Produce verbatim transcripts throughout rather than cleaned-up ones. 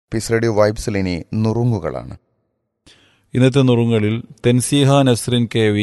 Piece radio വൈബ്സിൽ ഇനി നുറുങ്ങുകളാണ്. ഇന്നത്തെ നുറുങ്ങുകളിൽ തെൻസീഹ Nasrin K V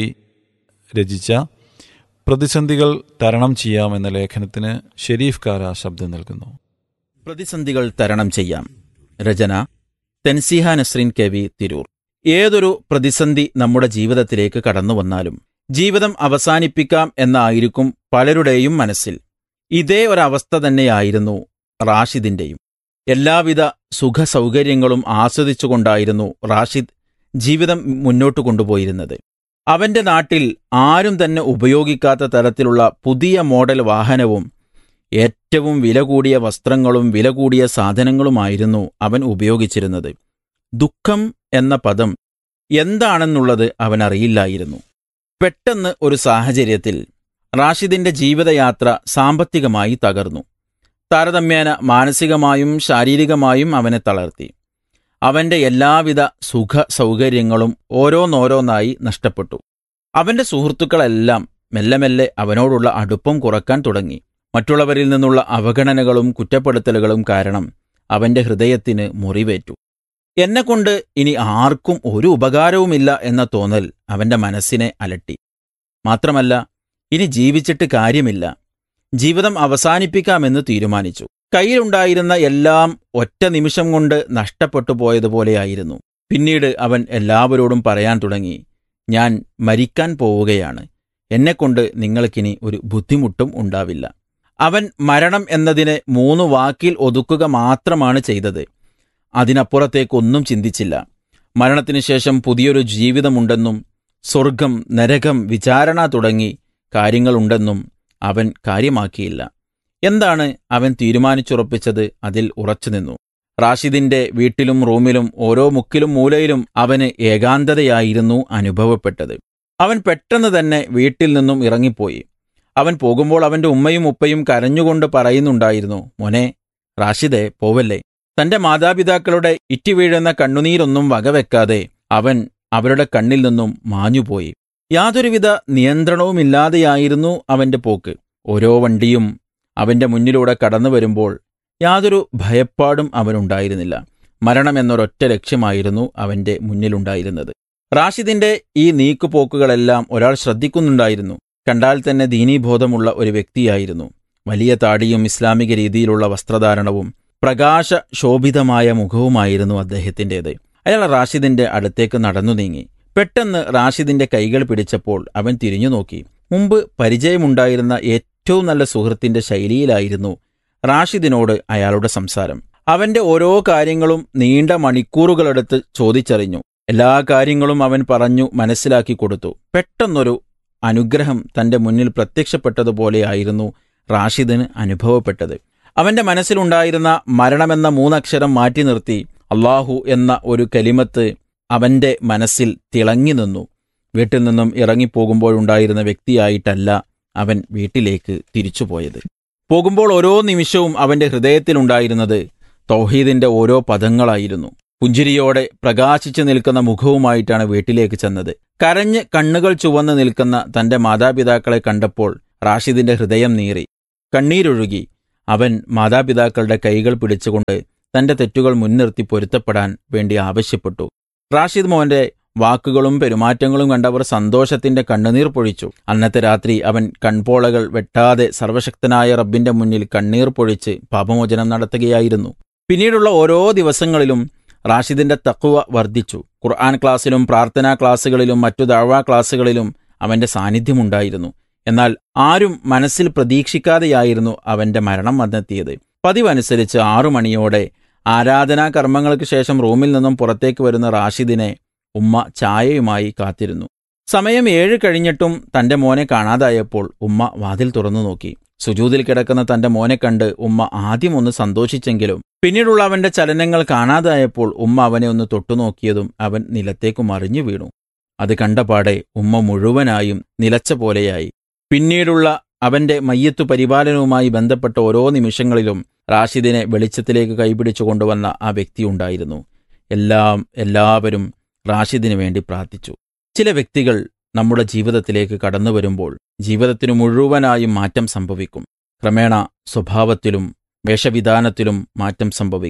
രചിച്ച പ്രതിസന്ധികൾ തരണം ചെയ്യാം എന്ന ലേഖനത്തിന് ഷെരീഫ് കാര ശബ്ദം നൽകുന്നു. പ്രതിസന്ധികൾ തരണം ചെയ്യാം. രചന തെൻസീഹ നസ്രിൻ കെ വി, തിരൂർ. ഏതൊരു പ്രതിസന്ധി നമ്മുടെ ജീവിതത്തിലേക്ക് കടന്നു വന്നാലും ജീവിതം അവസാനിപ്പിക്കാം എന്നായിരിക്കും പലരുടെയും മനസ്സിൽ. ഇതേ ഒരവസ്ഥ തന്നെയായിരുന്നു റാഷിദിന്റെയും. എല്ലാവിധ സുഖ സൗകര്യങ്ങളും ആസ്വദിച്ചുകൊണ്ടായിരുന്നു റാഷിദ് ജീവിതം മുന്നോട്ട് കൊണ്ടുപോയിരുന്നത്. അവന്റെ നാട്ടിൽ ആരും തന്നെ ഉപയോഗിക്കാത്ത തരത്തിലുള്ള പുതിയ മോഡൽ വാഹനവും ഏറ്റവും വില കൂടിയ വസ്ത്രങ്ങളും വില കൂടിയ സാധനങ്ങളുമായിരുന്നു അവൻ ഉപയോഗിച്ചിരുന്നത്. ദുഃഖം എന്ന പദം എന്താണെന്നുള്ളത് അവൻ അറിയില്ലായിരുന്നു. പെട്ടെന്ന് ഒരു സാഹചര്യത്തിൽ റാഷിദിന്റെ ജീവിതയാത്ര സാമ്പത്തികമായി തകർന്നു. താരതമ്യേന മാനസികമായും ശാരീരികമായും അവനെ തളർത്തി. അവന്റെ എല്ലാവിധ സുഖ സൗകര്യങ്ങളും ഓരോന്നോരോന്നായി നഷ്ടപ്പെട്ടു. അവന്റെ സുഹൃത്തുക്കളെല്ലാം മെല്ലെ മെല്ലെ അവനോടുള്ള അടുപ്പം കുറക്കാൻ തുടങ്ങി. മറ്റുള്ളവരിൽ നിന്നുള്ള അവഗണനകളും കുറ്റപ്പെടുത്തലുകളും കാരണം അവന്റെ ഹൃദയത്തിന് മുറിവേറ്റു. എന്നെക്കൊണ്ട് ഇനി ആർക്കും ഒരു ഉപകാരവുമില്ല എന്ന തോന്നൽ അവന്റെ മനസ്സിനെ അലട്ടി. മാത്രമല്ല, ഇനി ജീവിച്ചിട്ട് കാര്യമില്ല, ജീവിതം അവസാനിപ്പിക്കാമെന്ന് തീരുമാനിച്ചു. കയ്യിലുണ്ടായിരുന്ന എല്ലാം ഒറ്റ നിമിഷം കൊണ്ട് നഷ്ടപ്പെട്ടു പോയതുപോലെയായിരുന്നു. പിന്നീട് അവൻ എല്ലാവരോടും പറയാൻ തുടങ്ങി, ഞാൻ മരിക്കാൻ പോവുകയാണ്, എന്നെക്കൊണ്ട് നിങ്ങൾക്കിനി ഒരു ബുദ്ധിമുട്ടും ഉണ്ടാവില്ല. അവൻ മരണം എന്നതിനെ മൂന്ന് വാക്കിൽ ഒതുക്കുക മാത്രമാണ് ചെയ്തത്. അതിനപ്പുറത്തേക്കൊന്നും ചിന്തിച്ചില്ല. മരണത്തിനു ശേഷം പുതിയൊരു ജീവിതമുണ്ടെന്നും സ്വർഗം, നരകം, വിചാരണ തുടങ്ങി കാര്യങ്ങളുണ്ടെന്നും അവൻ കാര്യമാക്കിയില്ല. എന്താണ് അവൻ തീരുമാനിച്ചുറപ്പിച്ചത്? അതിൽ ഉറച്ചുനിന്നു. റാഷിദിന്റെ വീട്ടിലും റൂമിലും ഓരോ മുക്കിലും മൂലയിലും അവന് ഏകാന്തതയായിരുന്നു അനുഭവപ്പെട്ടത്. അവൻ പെട്ടെന്ന് തന്നെ വീട്ടിൽ നിന്നും ഇറങ്ങിപ്പോയി. അവൻ പോകുമ്പോൾ അവന്റെ ഉമ്മയും ഉപ്പയും കരഞ്ഞുകൊണ്ട് പറയുന്നുണ്ടായിരുന്നു, മോനെ റാഷിദെ, പോവല്ലേ. തന്റെ മാതാപിതാക്കളുടെ ഇറ്റിവീഴുന്ന കണ്ണുനീരൊന്നും വകവെക്കാതെ അവൻ അവരുടെ കണ്ണിൽ നിന്നും മാഞ്ഞുപോയി. യാതൊരുവിധ നിയന്ത്രണവുമില്ലാതെയായിരുന്നു അവന്റെ പോക്ക്. ഓരോ വണ്ടിയും അവന്റെ മുന്നിലൂടെ കടന്നു വരുമ്പോൾ യാതൊരു ഭയപ്പാടും അവനുണ്ടായിരുന്നില്ല. മരണമെന്നൊരൊറ്റ ലക്ഷ്യമായിരുന്നു അവന്റെ മുന്നിലുണ്ടായിരുന്നത്. റാഷിദിന്റെ ഈ നീക്കുപോക്കുകളെല്ലാം ഒരാൾ ശ്രദ്ധിക്കുന്നുണ്ടായിരുന്നു. കണ്ടാൽ തന്നെ ദീനീബോധമുള്ള ഒരു വ്യക്തിയായിരുന്നു. വലിയ താടിയും ഇസ്ലാമിക രീതിയിലുള്ള വസ്ത്രധാരണവും പ്രകാശ ശോഭിതമായ മുഖവുമായിരുന്നു അദ്ദേഹത്തിൻ്റേത്. അയാൾ റാഷിദിന്റെ അടുത്തേക്ക് നടന്നു നീങ്ങി. പെട്ടെന്ന് റാഷിദിന്റെ കൈകൾ പിടിച്ചപ്പോൾ അവൻ തിരിഞ്ഞു നോക്കി. മുമ്പ് പരിചയമുണ്ടായിരുന്ന ഏറ്റവും നല്ല സുഹൃത്തിന്റെ ശൈലിയിലായിരുന്നു റാഷിദിനോട് അയാളുടെ സംസാരം. അവന്റെ ഓരോ കാര്യങ്ങളും നീണ്ട മണിക്കൂറുകളെടുത്ത് ചോദിച്ചറിഞ്ഞു. എല്ലാ കാര്യങ്ങളും അവൻ പറഞ്ഞു മനസ്സിലാക്കി കൊടുത്തു. പെട്ടെന്നൊരു അനുഗ്രഹം തന്റെ മുന്നിൽ പ്രത്യക്ഷപ്പെട്ടതുപോലെയായിരുന്നു റാഷിദിന് അനുഭവപ്പെട്ടത്. അവന്റെ മനസ്സിലുണ്ടായിരുന്ന മരണമെന്ന മൂന്നക്ഷരം മാറ്റി നിർത്തി അള്ളാഹു എന്ന ഒരു കലിമത്ത് അവന്റെ മനസ്സിൽ തിളങ്ങി നിന്നു. വീട്ടിൽ നിന്നും ഇറങ്ങിപ്പോകുമ്പോഴുണ്ടായിരുന്ന വ്യക്തിയായിട്ടല്ല അവൻ വീട്ടിലേക്ക് തിരിച്ചുപോയത്. പോകുമ്പോൾ ഓരോ നിമിഷവും അവന്റെ ഹൃദയത്തിലുണ്ടായിരുന്നത് തൗഹീദിന്റെ ഓരോ പദങ്ങളായിരുന്നു. പുഞ്ചിരിയോടെ പ്രകാശിച്ചു നിൽക്കുന്ന മുഖവുമായിട്ടാണ് വീട്ടിലേക്ക് ചെന്നത്. കരഞ്ഞ് കണ്ണുകൾ ചുവന്ന് നിൽക്കുന്ന തന്റെ മാതാപിതാക്കളെ കണ്ടപ്പോൾ റാഷിദിന്റെ ഹൃദയം നീറി, കണ്ണീരൊഴുകി. അവൻ മാതാപിതാക്കളുടെ കൈകൾ പിടിച്ചുകൊണ്ട് തന്റെ തെറ്റുകൾ മുൻനിർത്തി പൊരുത്തപ്പെടാൻ വേണ്ടി ആവശ്യപ്പെട്ടു. റാഷിദ് മോന്റെ വാക്കുകളും പെരുമാറ്റങ്ങളും കണ്ടവർ സന്തോഷത്തിന്റെ കണ്ണുനീർ പൊഴിച്ചു. അന്നത്തെ രാത്രി അവൻ കൺപോളകൾ വെട്ടാതെ സർവശക്തനായ റബ്ബിന്റെ മുന്നിൽ കണ്ണീർ പൊഴിച്ച് പാപമോചനം നടത്തുകയായിരുന്നു. പിന്നീടുള്ള ഓരോ ദിവസങ്ങളിലും റാഷിദിന്റെ തഖ്വ വർദ്ധിച്ചു. ഖുർആൻ ക്ലാസ്സിലും പ്രാർത്ഥനാ ക്ലാസ്സുകളിലും മറ്റു ദഅ്വാ ക്ലാസ്സുകളിലും അവന്റെ സാന്നിധ്യമുണ്ടായിരുന്നു. എന്നാൽ ആരും മനസ്സിൽ പ്രതീക്ഷിക്കാതെയായിരുന്നു അവന്റെ മരണം വന്നെത്തിയത്. പതിവനുസരിച്ച് ആറു മണിയോടെ ആരാധനാ കർമ്മങ്ങൾക്ക് ശേഷം റൂമിൽ നിന്നും പുറത്തേക്ക് വരുന്ന റാഷിദിനെ ഉമ്മ ചായയുമായി കാത്തിരുന്നു. സമയം ഏഴ് കഴിഞ്ഞിട്ടും തന്റെ മോനെ കാണാതായപ്പോൾ ഉമ്മ വാതിൽ തുറന്നു നോക്കി. സുജൂദിൽ കിടക്കുന്ന തന്റെ മോനെ കണ്ട് ഉമ്മ ആദ്യം ഒന്ന് സന്തോഷിച്ചെങ്കിലും പിന്നീടുള്ള അവന്റെ ചലനങ്ങൾ കാണാതായപ്പോൾ ഉമ്മ അവനെ ഒന്ന് തൊട്ടുനോക്കിയതും അവൻ നിലത്തേക്ക് മറിഞ്ഞു വീണു. അത് കണ്ടപാടെ ഉമ്മ മുഴുവനായും നിലച്ച പോലെയായി. പിന്നീടുള്ള അവന്റെ മയ്യത്തു പരിപാലനവുമായി ബന്ധപ്പെട്ട ഓരോ നിമിഷങ്ങളിലും റാഷിദിനെ വെളിച്ചത്തിലേക്ക് കൈപിടിച്ചു കൊണ്ടുവന്ന ആ വ്യക്തിയുണ്ടായിരുന്നു. എല്ലാം എല്ലാവരും റാഷിദിനു വേണ്ടി പ്രാർത്ഥിച്ചു. ചില വ്യക്തികൾ നമ്മുടെ ജീവിതത്തിലേക്ക് കടന്നു വരുമ്പോൾ ജീവിതത്തിനു മുഴുവനായും മാറ്റം സംഭവിക്കും. ക്രമേണ സ്വഭാവത്തിലും വേഷവിധാനത്തിലും മാറ്റം സംഭവിക്കും.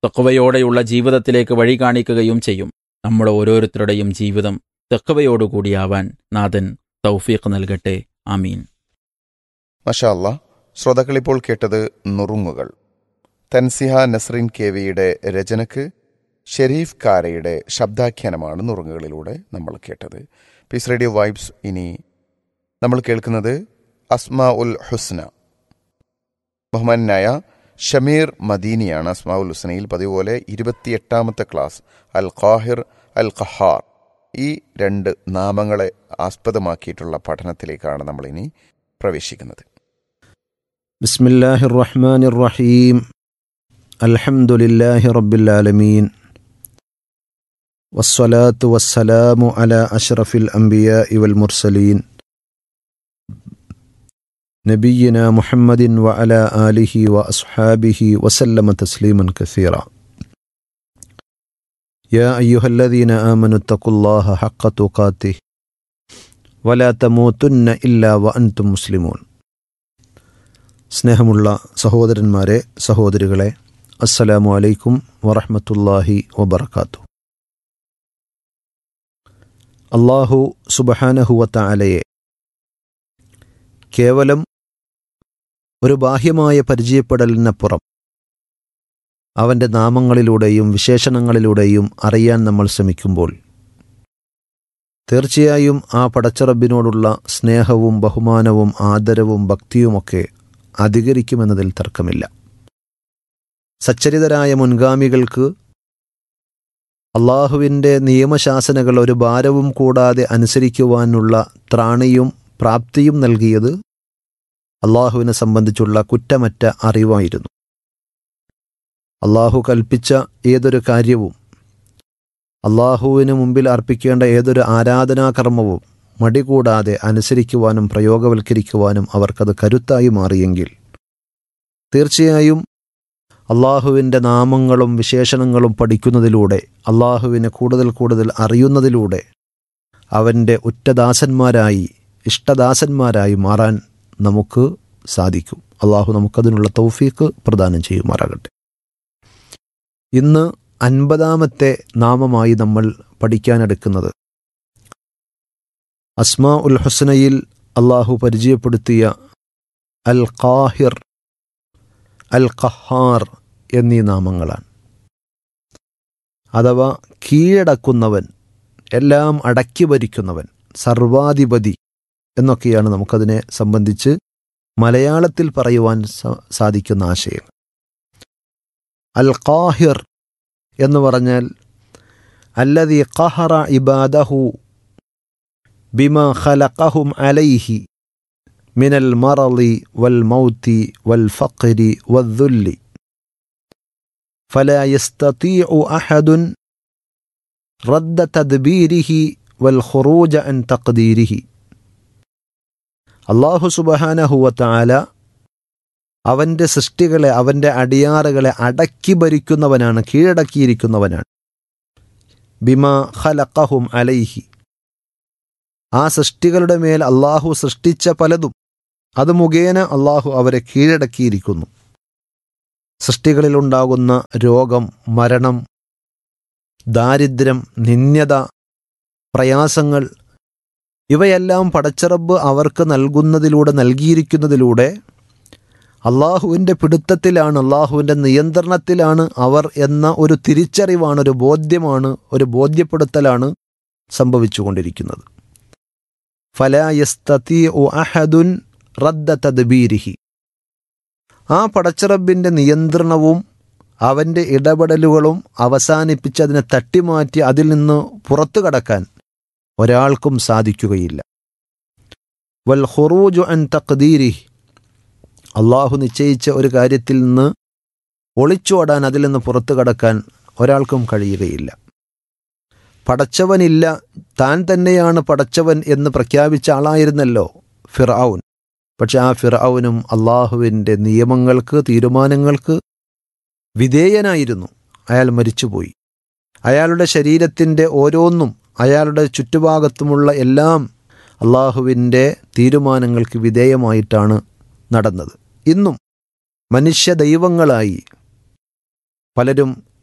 തഖ്വയോടെയുള്ള ജീവിതത്തിലേക്ക് വഴി കാണിക്കുകയും ചെയ്യും. നമ്മുടെ ഓരോരുത്തരുടെയും ജീവിതം തഖ്വയോടുകൂടിയാവാൻ നാഥൻ തൗഫീഖ് നൽകട്ടെ. ആമീൻ. മഷാ അല്ലാ. ശ്രോതാക്കളിപ്പോൾ കേട്ടത് നുറുങ്ങുകൾ. തൻസിഹ നസ്രീൻ കെ വിയുടെ രചനയ്ക്ക് ഷെരീഫ് കാരയുടെ ശബ്ദാഖ്യാനമാണ് നുറുങ്ങുകളിലൂടെ നമ്മൾ കേട്ടത്. പീസ് റേഡിയോ വൈബ്സ് ഇനി നമ്മൾ കേൾക്കുന്നത് അസ്മാ ഉൽ ഹുസ്ന. ബഹുമാനായ ഷമീർ മദീനിയാണ് അസ്മാ ഉൽ ഹുസ്നയിൽ പതിവുപോലെ ഇരുപത്തിയെട്ടാമത്തെ ക്ലാസ് അൽ ഖാഹിർ അൽ ഖഹാർ ഈ രണ്ട് നാമങ്ങളെ ആസ്പദമാക്കിയിട്ടുള്ള പഠനത്തിലേക്കാണ് നമ്മളിനി പ്രവേശിക്കുന്നത്. ബിസ്മില്ലാഹിർ റഹ്മാനിർ റഹീം. അൽഹംദുലില്ലാഹി റബ്ബിൽ ആലമീൻ. വസ്സലാത്തു വസ്സലാമു അലാ അഷ്റഫിൽ അംബിയാഇ വൽ മുർസലീൻ നബിയ്യിനാ മുഹമ്മദിൻ വഅലാ ആലിഹി വഅസ്ഹാബിഹി വസല്ലമ തസ്ലീമൻ കസീറ. യാ അയ്യുഹല്ലദീന ആമനു തഖുല്ലാഹ ഹഖ്ക തുഖാതിഹി വലാ തമൂതുന്ന ഇല്ലാ വഅൻതും മുസ്ലിമൂൻ. സ്നേഹമുള്ള സഹോദരന്മാരെ, സഹോദരികളെ, അസ്സലാമു അലൈക്കും വറഹ്മത്തുള്ളാഹി വബറകാതുഹു. അല്ലാഹു സുബ്ഹാനഹു വതആലയെ കേവലം ഒരു ബാഹ്യമായ പരിചയപ്പെടലിനപ്പുറം അവൻ്റെ നാമങ്ങളിലൂടെയും വിശേഷണങ്ങളിലൂടെയും അറിയാൻ നമ്മൾ ശ്രമിക്കുമ്പോൾ തീർച്ചയായും ആ പടച്ചറബിനോടുള്ള സ്നേഹവും ബഹുമാനവും ആദരവും ഭക്തിയുമൊക്കെ അധികരിക്കുമെന്നതിൽ തർക്കമില്ല. സച്ചരിതരായ മുൻഗാമികൾക്ക് അള്ളാഹുവിൻ്റെ നിയമശാസനകൾ ഒരു ഭാരവും കൂടാതെ അനുസരിക്കുവാനുള്ള ത്രാണിയും പ്രാപ്തിയും നൽകിയത് അള്ളാഹുവിനെ സംബന്ധിച്ചുള്ള കുറ്റമറ്റ അറിവായിരുന്നു. അള്ളാഹു കൽപ്പിച്ച ഏതൊരു കാര്യവും, അള്ളാഹുവിന് മുമ്പിൽ അർപ്പിക്കേണ്ട ഏതൊരു ആരാധനാകർമ്മവും മടികൂടാതെ അനുസരിക്കുവാനും പ്രയോഗവൽക്കരിക്കുവാനും അവർക്കത് കരുത്തായി മാറിയെങ്കിൽ തീർച്ചയായും അള്ളാഹുവിൻ്റെ നാമങ്ങളും വിശേഷണങ്ങളും പഠിക്കുന്നതിലൂടെ, അള്ളാഹുവിനെ കൂടുതൽ കൂടുതൽ അറിയുന്നതിലൂടെ അവൻ്റെ ഉറ്റദാസന്മാരായി ഇഷ്ടദാസന്മാരായി മാറാൻ നമുക്ക് സാധിക്കും. അള്ളാഹു നമുക്കതിനുള്ള തൗഫീഖ് പ്രദാനം ചെയ്യുമാറാകട്ടെ. ഇന്ന് അൻപതാമത്തെ നാമമായി നമ്മൾ പഠിക്കാനെടുക്കുന്നത് അസ്മാ ഉൽ ഹുസ്നയിൽ അള്ളാഹു പരിചയപ്പെടുത്തിയ അൽ ഖാഹിർ, അൽ ഖഹാർ എന്നീ നാമങ്ങളാണ്. അഥവാ കീഴടക്കുന്നവൻ, എല്ലാം അടക്കി ഭരിക്കുന്നവൻ, സർവാധിപതി എന്നൊക്കെയാണ് നമുക്കതിനെ സംബന്ധിച്ച് മലയാളത്തിൽ പറയുവാൻ സാധിക്കുന്ന ആശയം. അൽ ഖാഹിർ എന്ന് പറഞ്ഞാൽ അല്ലദീ ഖഹറ ഇബാദഹു ബിമാ ഖലഖഹും അലൈഹി മിനൽ മറളി വൽ മൗതി വൽ ഫഖ്രി വദ്ദുല്ലി ഫലാ യസ്തതീഉ അഹദുൻ റദ്ദ തദ്ബീരിഹി വൽ ഖുറൂജ അൻ തഖ്ദീരിഹി. അല്ലാഹു സുബ്ഹാനഹു വതആല അവൻ്റെ സൃഷ്ടികളെ, അവൻ്റെ അടിയാറുകളെ അടക്കി ഭരിക്കുന്നവനാണ്, കീഴടക്കിയിരിക്കുന്നവനാണ്. ബിമാ ഖലഖഹും അലൈഹി, ആ സൃഷ്ടികളുടെ മേൽ അള്ളാഹു സൃഷ്ടിച്ച പലതും അത് മുഖേന അള്ളാഹു അവരെ കീഴടക്കിയിരിക്കുന്നു. സൃഷ്ടികളിലുണ്ടാകുന്ന രോഗം, മരണം, ദാരിദ്ര്യം, നിന്ദ്യത, പ്രയാസങ്ങൾ, ഇവയെല്ലാം പടച്ചറബ് അവർക്ക് നൽകുന്നതിലൂടെ, നൽകിയിരിക്കുന്നതിലൂടെ അള്ളാഹുവിൻ്റെ പിടുത്തത്തിലാണ്, അള്ളാഹുവിൻ്റെ നിയന്ത്രണത്തിലാണ് അവർ എന്ന ഒരു തിരിച്ചറിവാണ്, ഒരു ബോധ്യമാണ്, ഒരു ബോധ്യപ്പെടുത്തലാണ് സംഭവിച്ചുകൊണ്ടിരിക്കുന്നത്. ഫലാ യസ്തതീഉ അഹദുൻ റദ്ദ തദ്ബീരിഹി, ആ പടച്ചറബിൻ്റെ നിയന്ത്രണവും അവൻ്റെ ഇടപെടലുകളും അവസാനിപ്പിച്ച് അതിനെ തട്ടിമാറ്റി അതിൽ നിന്ന് പുറത്തു കടക്കാൻ ഒരാൾക്കും സാധിക്കുകയില്ല. വൽ ഖുറൂജു അൻ തഖ്ദീരിഹി, അള്ളാഹു നിശ്ചയിച്ച ഒരു കാര്യത്തിൽ നിന്ന് ഒളിച്ചോടാൻ, അതിൽ നിന്ന് പുറത്തു കടക്കാൻ ഒരാൾക്കും കഴിയുകയില്ല. പടച്ചവനില്ല, താൻ തന്നെയാണ് പടച്ചവൻ എന്ന് പ്രഖ്യാപിച്ച ആളായിരുന്നല്ലോ ഫിർഔൻ. പക്ഷെ ആ ഫിർഔനും അള്ളാഹുവിൻ്റെ നിയമങ്ങൾക്ക്, തീരുമാനങ്ങൾക്ക് വിധേയനായിരുന്നു. അയാൾ മരിച്ചുപോയി. അയാളുടെ ശരീരത്തിൻ്റെ ഓരോന്നും, അയാളുടെ ചുറ്റുഭാഗത്തുമുള്ള എല്ലാം അള്ളാഹുവിൻ്റെ തീരുമാനങ്ങൾക്ക് വിധേയമായിട്ടാണ് നടന്നത്. ഇന്നും മനുഷ്യ ദൈവങ്ങളായി പലരും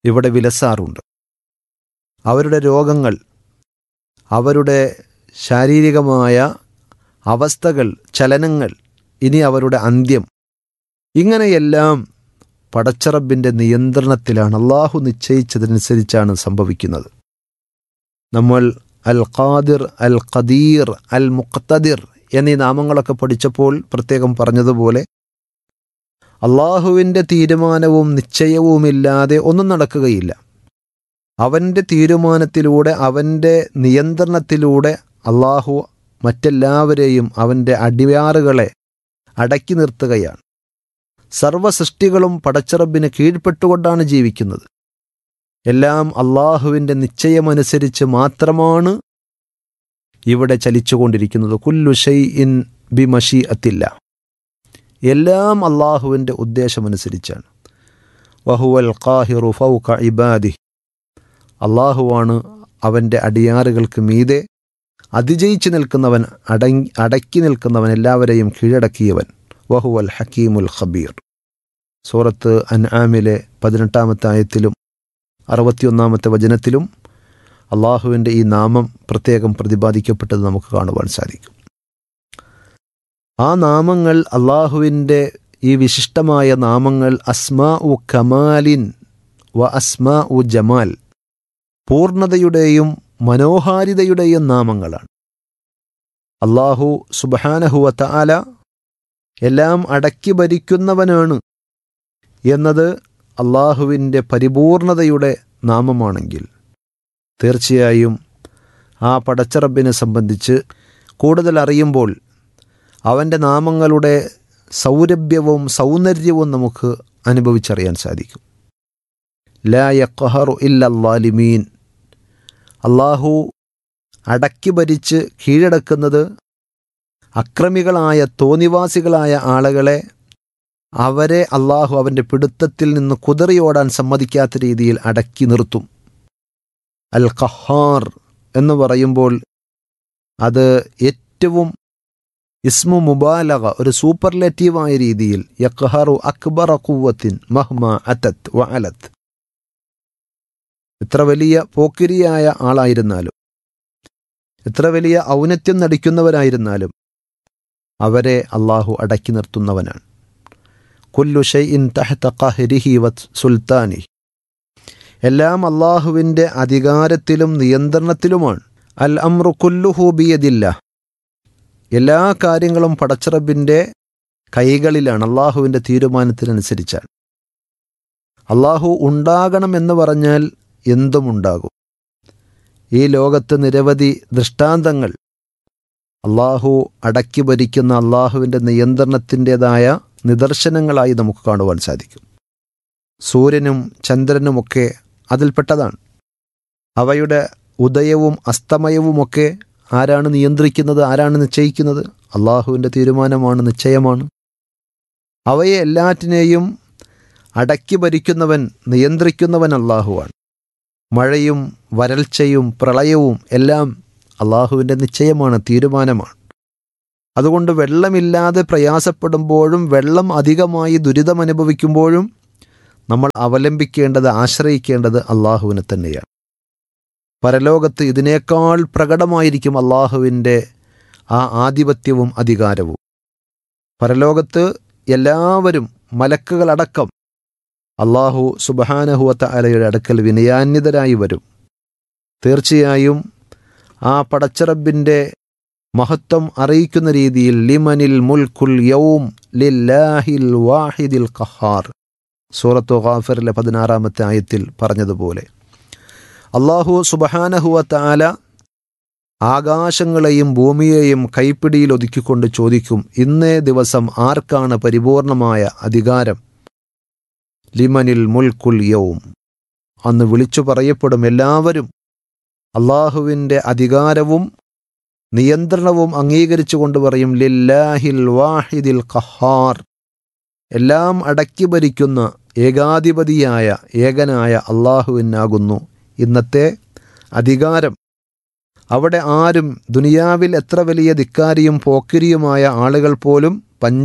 ഇവിടെ വിലസാറുണ്ട്. അവരുടെ രോഗങ്ങൾ, അവരുടെ ശാരീരികമായ അവസ്ഥകൾ, ചലനങ്ങൾ, ഇനി അവരുടെ അന്ത്യം, ഇങ്ങനെയെല്ലാം പടച്ചറബിൻ്റെ നിയന്ത്രണത്തിലാണ്, അള്ളാഹു നിശ്ചയിച്ചതനുസരിച്ചാണ് സംഭവിക്കുന്നത്. നമ്മൾ അൽ ഖാദിർ, അൽ ഖദീർ, അൽ മുഖ്തദിർ എന്നീ നാമങ്ങളൊക്കെ പഠിച്ചപ്പോൾ പ്രത്യേകം പറഞ്ഞതുപോലെ അള്ളാഹുവിൻ്റെ തീരുമാനവും നിശ്ചയവുമില്ലാതെ ഒന്നും നടക്കുകയില്ല. അവൻ്റെ തീരുമാനത്തിലൂടെ, അവൻ്റെ നിയന്ത്രണത്തിലൂടെ അള്ളാഹു മറ്റെല്ലാവരെയും, അവൻ്റെ അടിയാറുകളെ അടക്കി നിർത്തുകയാണ്. സർവ്വസൃഷ്ടികളും പടച്ചറബിന് കീഴ്പ്പെട്ടുകൊണ്ടാണ് ജീവിക്കുന്നത്. എല്ലാം അള്ളാഹുവിൻ്റെ നിശ്ചയമനുസരിച്ച് മാത്രമാണ് ഇവിടെ ചലിച്ചുകൊണ്ടിരിക്കുന്നത്. കുല്ലു ഷൈഇൻ ബിമശീഅത്തില്ല, എല്ലാം അള്ളാഹുവിൻ്റെ ഉദ്ദേശമനുസരിച്ചാണ്. വഹുവൽ ഖാഹിറു ഫൗക ഇബാദിഹി, അള്ളാഹുവാണ് അവൻ്റെ അടിയാറുകൾക്ക് മീതെ അതിജയിച്ചു നിൽക്കുന്നവൻ, അടങ്ങി അടക്കി നിൽക്കുന്നവൻ, എല്ലാവരെയും കീഴടക്കിയവൻ. വഹുവൽ ഹക്കീമുൽ ഖബീർ. സൂറത്ത് അൻആമിലെ പതിനെട്ടാമത്തെ ആയത്തിലും അറുപത്തിയൊന്നാമത്തെ വചനത്തിലും അള്ളാഹുവിൻ്റെ ഈ നാമം പ്രത്യേകം പ്രതിപാദിക്കപ്പെട്ടത് നമുക്ക് കാണുവാൻ സാധിക്കും. ആ നാമങ്ങൾ, അള്ളാഹുവിൻ്റെ ഈ വിശിഷ്ടമായ നാമങ്ങൾ അസ്മാ ഉ കമാലിൻ വ അസ്മാ ഉ ജമാൽ, പൂർണ്ണതയുടെയും മനോഹാരിതയുടെയും നാമങ്ങളാണ്. അള്ളാഹു സുബ്ഹാനഹു വ തആല എല്ലാം അടക്കി ഭരിക്കുന്നവനാണ് എന്നത് അള്ളാഹുവിൻ്റെ പരിപൂർണതയുടെ നാമമാണെങ്കിൽ, തീർച്ചയായും ആ പടച്ചറബിനെ സംബന്ധിച്ച് കൂടുതൽ അറിയുമ്പോൾ അവൻ്റെ നാമങ്ങളുടെ സൗരഭ്യവും സൗന്ദര്യവും നമുക്ക് അനുഭവിച്ചറിയാൻ സാധിക്കും. ലാ യഖ്ഹറു ഇല്ലല്ലാലിമീൻ, അള്ളാഹു അടക്കി ഭരിച്ച് കീഴടക്കുന്നത് അക്രമികളായ തോന്നിവാസികളായ ആളുകളെ, അവരെ അള്ളാഹു അവൻ്റെ പിടുത്തത്തിൽ നിന്ന് കുതറിയോടാൻ സമ്മതിക്കാത്ത രീതിയിൽ അടക്കി നിർത്തും. അൽ ഖഹാർ എന്ന് പറയുമ്പോൾ അത് ഏറ്റവും ഇസ്മു മുബാലഗ, ഒരു സൂപ്പർലേറ്റീവായ രീതിയിൽ യഖ്ഹറു അക്ബറ ഖുവ്വത്തിൻ മഹ്മ അതത് വ അലത്, എത്ര വലിയ പോക്കിരിയായ ആളായിരുന്നാലും, എത്ര വലിയ ഔന്നത്യം നടിക്കുന്നവരായിരുന്നാലും അവരെ അള്ളാഹു അടക്കി നിർത്തുന്നവനാണ്. കുല്ലു ഷൈഇൻ തഹ്ത ഖഹ്രിഹി വ സുൽത്താനിഹി, എല്ലാം അള്ളാഹുവിൻ്റെ അധികാരത്തിലും നിയന്ത്രണത്തിലുമാണ്. അൽ അംറു കുല്ലുഹു ബിയദില്ലാഹ്, എല്ലാ കാര്യങ്ങളും പടച്ചറബിൻ്റെ കൈകളിലാണ്, അള്ളാഹുവിൻ്റെ തീരുമാനത്തിനനുസരിച്ചാണ്. അള്ളാഹു ഉണ്ടാകണമെന്ന് പറഞ്ഞാൽ എന്തും ഉണ്ടാകും. ഈ ലോകത്ത് നിരവധി ദൃഷ്ടാന്തങ്ങൾ അള്ളാഹു അടക്കി ഭരിക്കുന്ന അള്ളാഹുവിൻ്റെ നിയന്ത്രണത്തിൻ്റെതായ നിദർശനങ്ങളായി നമുക്ക് കാണുവാൻ സാധിക്കും. സൂര്യനും ചന്ദ്രനുമൊക്കെ അതിൽപ്പെട്ടതാണ്. അവയുടെ ഉദയവും അസ്തമയവുമൊക്കെ ആരാണ് നിയന്ത്രിക്കുന്നത്, ആരാണ് നിശ്ചയിക്കുന്നത്? അള്ളാഹുവിൻ്റെ തീരുമാനമാണ്, നിശ്ചയമാണ്. അവയെ എല്ലാറ്റിനെയും അടക്കി ഭരിക്കുന്നവൻ, നിയന്ത്രിക്കുന്നവൻ അള്ളാഹുവാണ്. മഴയും വരൾച്ചയും പ്രളയവും എല്ലാം അള്ളാഹുവിൻ്റെ നിശ്ചയമാണ്, തീരുമാനമാണ്. അതുകൊണ്ട് വെള്ളമില്ലാതെ പ്രയാസപ്പെടുമ്പോഴും, വെള്ളം അധികമായി ദുരിതമനുഭവിക്കുമ്പോഴും നമ്മൾ അവലംബിക്കേണ്ടത്, ആശ്രയിക്കേണ്ടത് അള്ളാഹുവിനെ തന്നെയാണ്. പരലോകത്ത് ഇതിനേക്കാൾ പ്രകടമായിരിക്കും അള്ളാഹുവിൻ്റെ ആ ആധിപത്യവും അധികാരവും. പരലോകത്ത് എല്ലാവരും, മലക്കുകളടക്കം, അള്ളാഹു സുബ്ഹാനഹു വ തആലയുടെ അടുക്കൽ വിനയാന്വിതരായി വരും. തീർച്ചയായും ആ പടച്ചറബിൻ്റെ മഹത്വം അറിയിക്കുന്ന രീതിയിൽ ലിമനിൽ മുൽക്കുൽ യൗം ലില്ലാഹിൽ വാഹിദിൽ ഖഹാർ, സൂറത്തു ഗാഫിറിലെ പതിനാറാമത്തെ ആയത്തിൽ പറഞ്ഞതുപോലെ അള്ളാഹു സുബ്ഹാനഹു വ തആല ആകാശങ്ങളെയും ഭൂമിയെയും കൈപ്പിടിയിൽ ഒതുക്കിക്കൊണ്ട് ചോദിക്കും, ഇന്നേ ദിവസം ആർക്കാണ് പരിപൂർണമായ അധികാരം? ലിമനിൽ മുൽക്കുൽ യൗം, അന്ന് വിളിച്ചു പറയപ്പെടും എല്ലാവരും അള്ളാഹുവിൻ്റെ അധികാരവും നിയന്ത്രണവും അംഗീകരിച്ചുകൊണ്ട് പറയും ലില്ലാഹിൽ വാഹിദിൽ ഖഹാർ, എല്ലാം അടക്കി ഭരിക്കുന്ന ഏകാധിപതിയായ ഏകനായ അള്ളാഹുവിനാകുന്നു ഇന്നത്തെ അധികാരം. അവിടെ ആരും, ദുനിയാവിൽ എത്ര വലിയ ധിക്കാരിയും പോക്കിരിയുമായ ആളുകൾ പോലും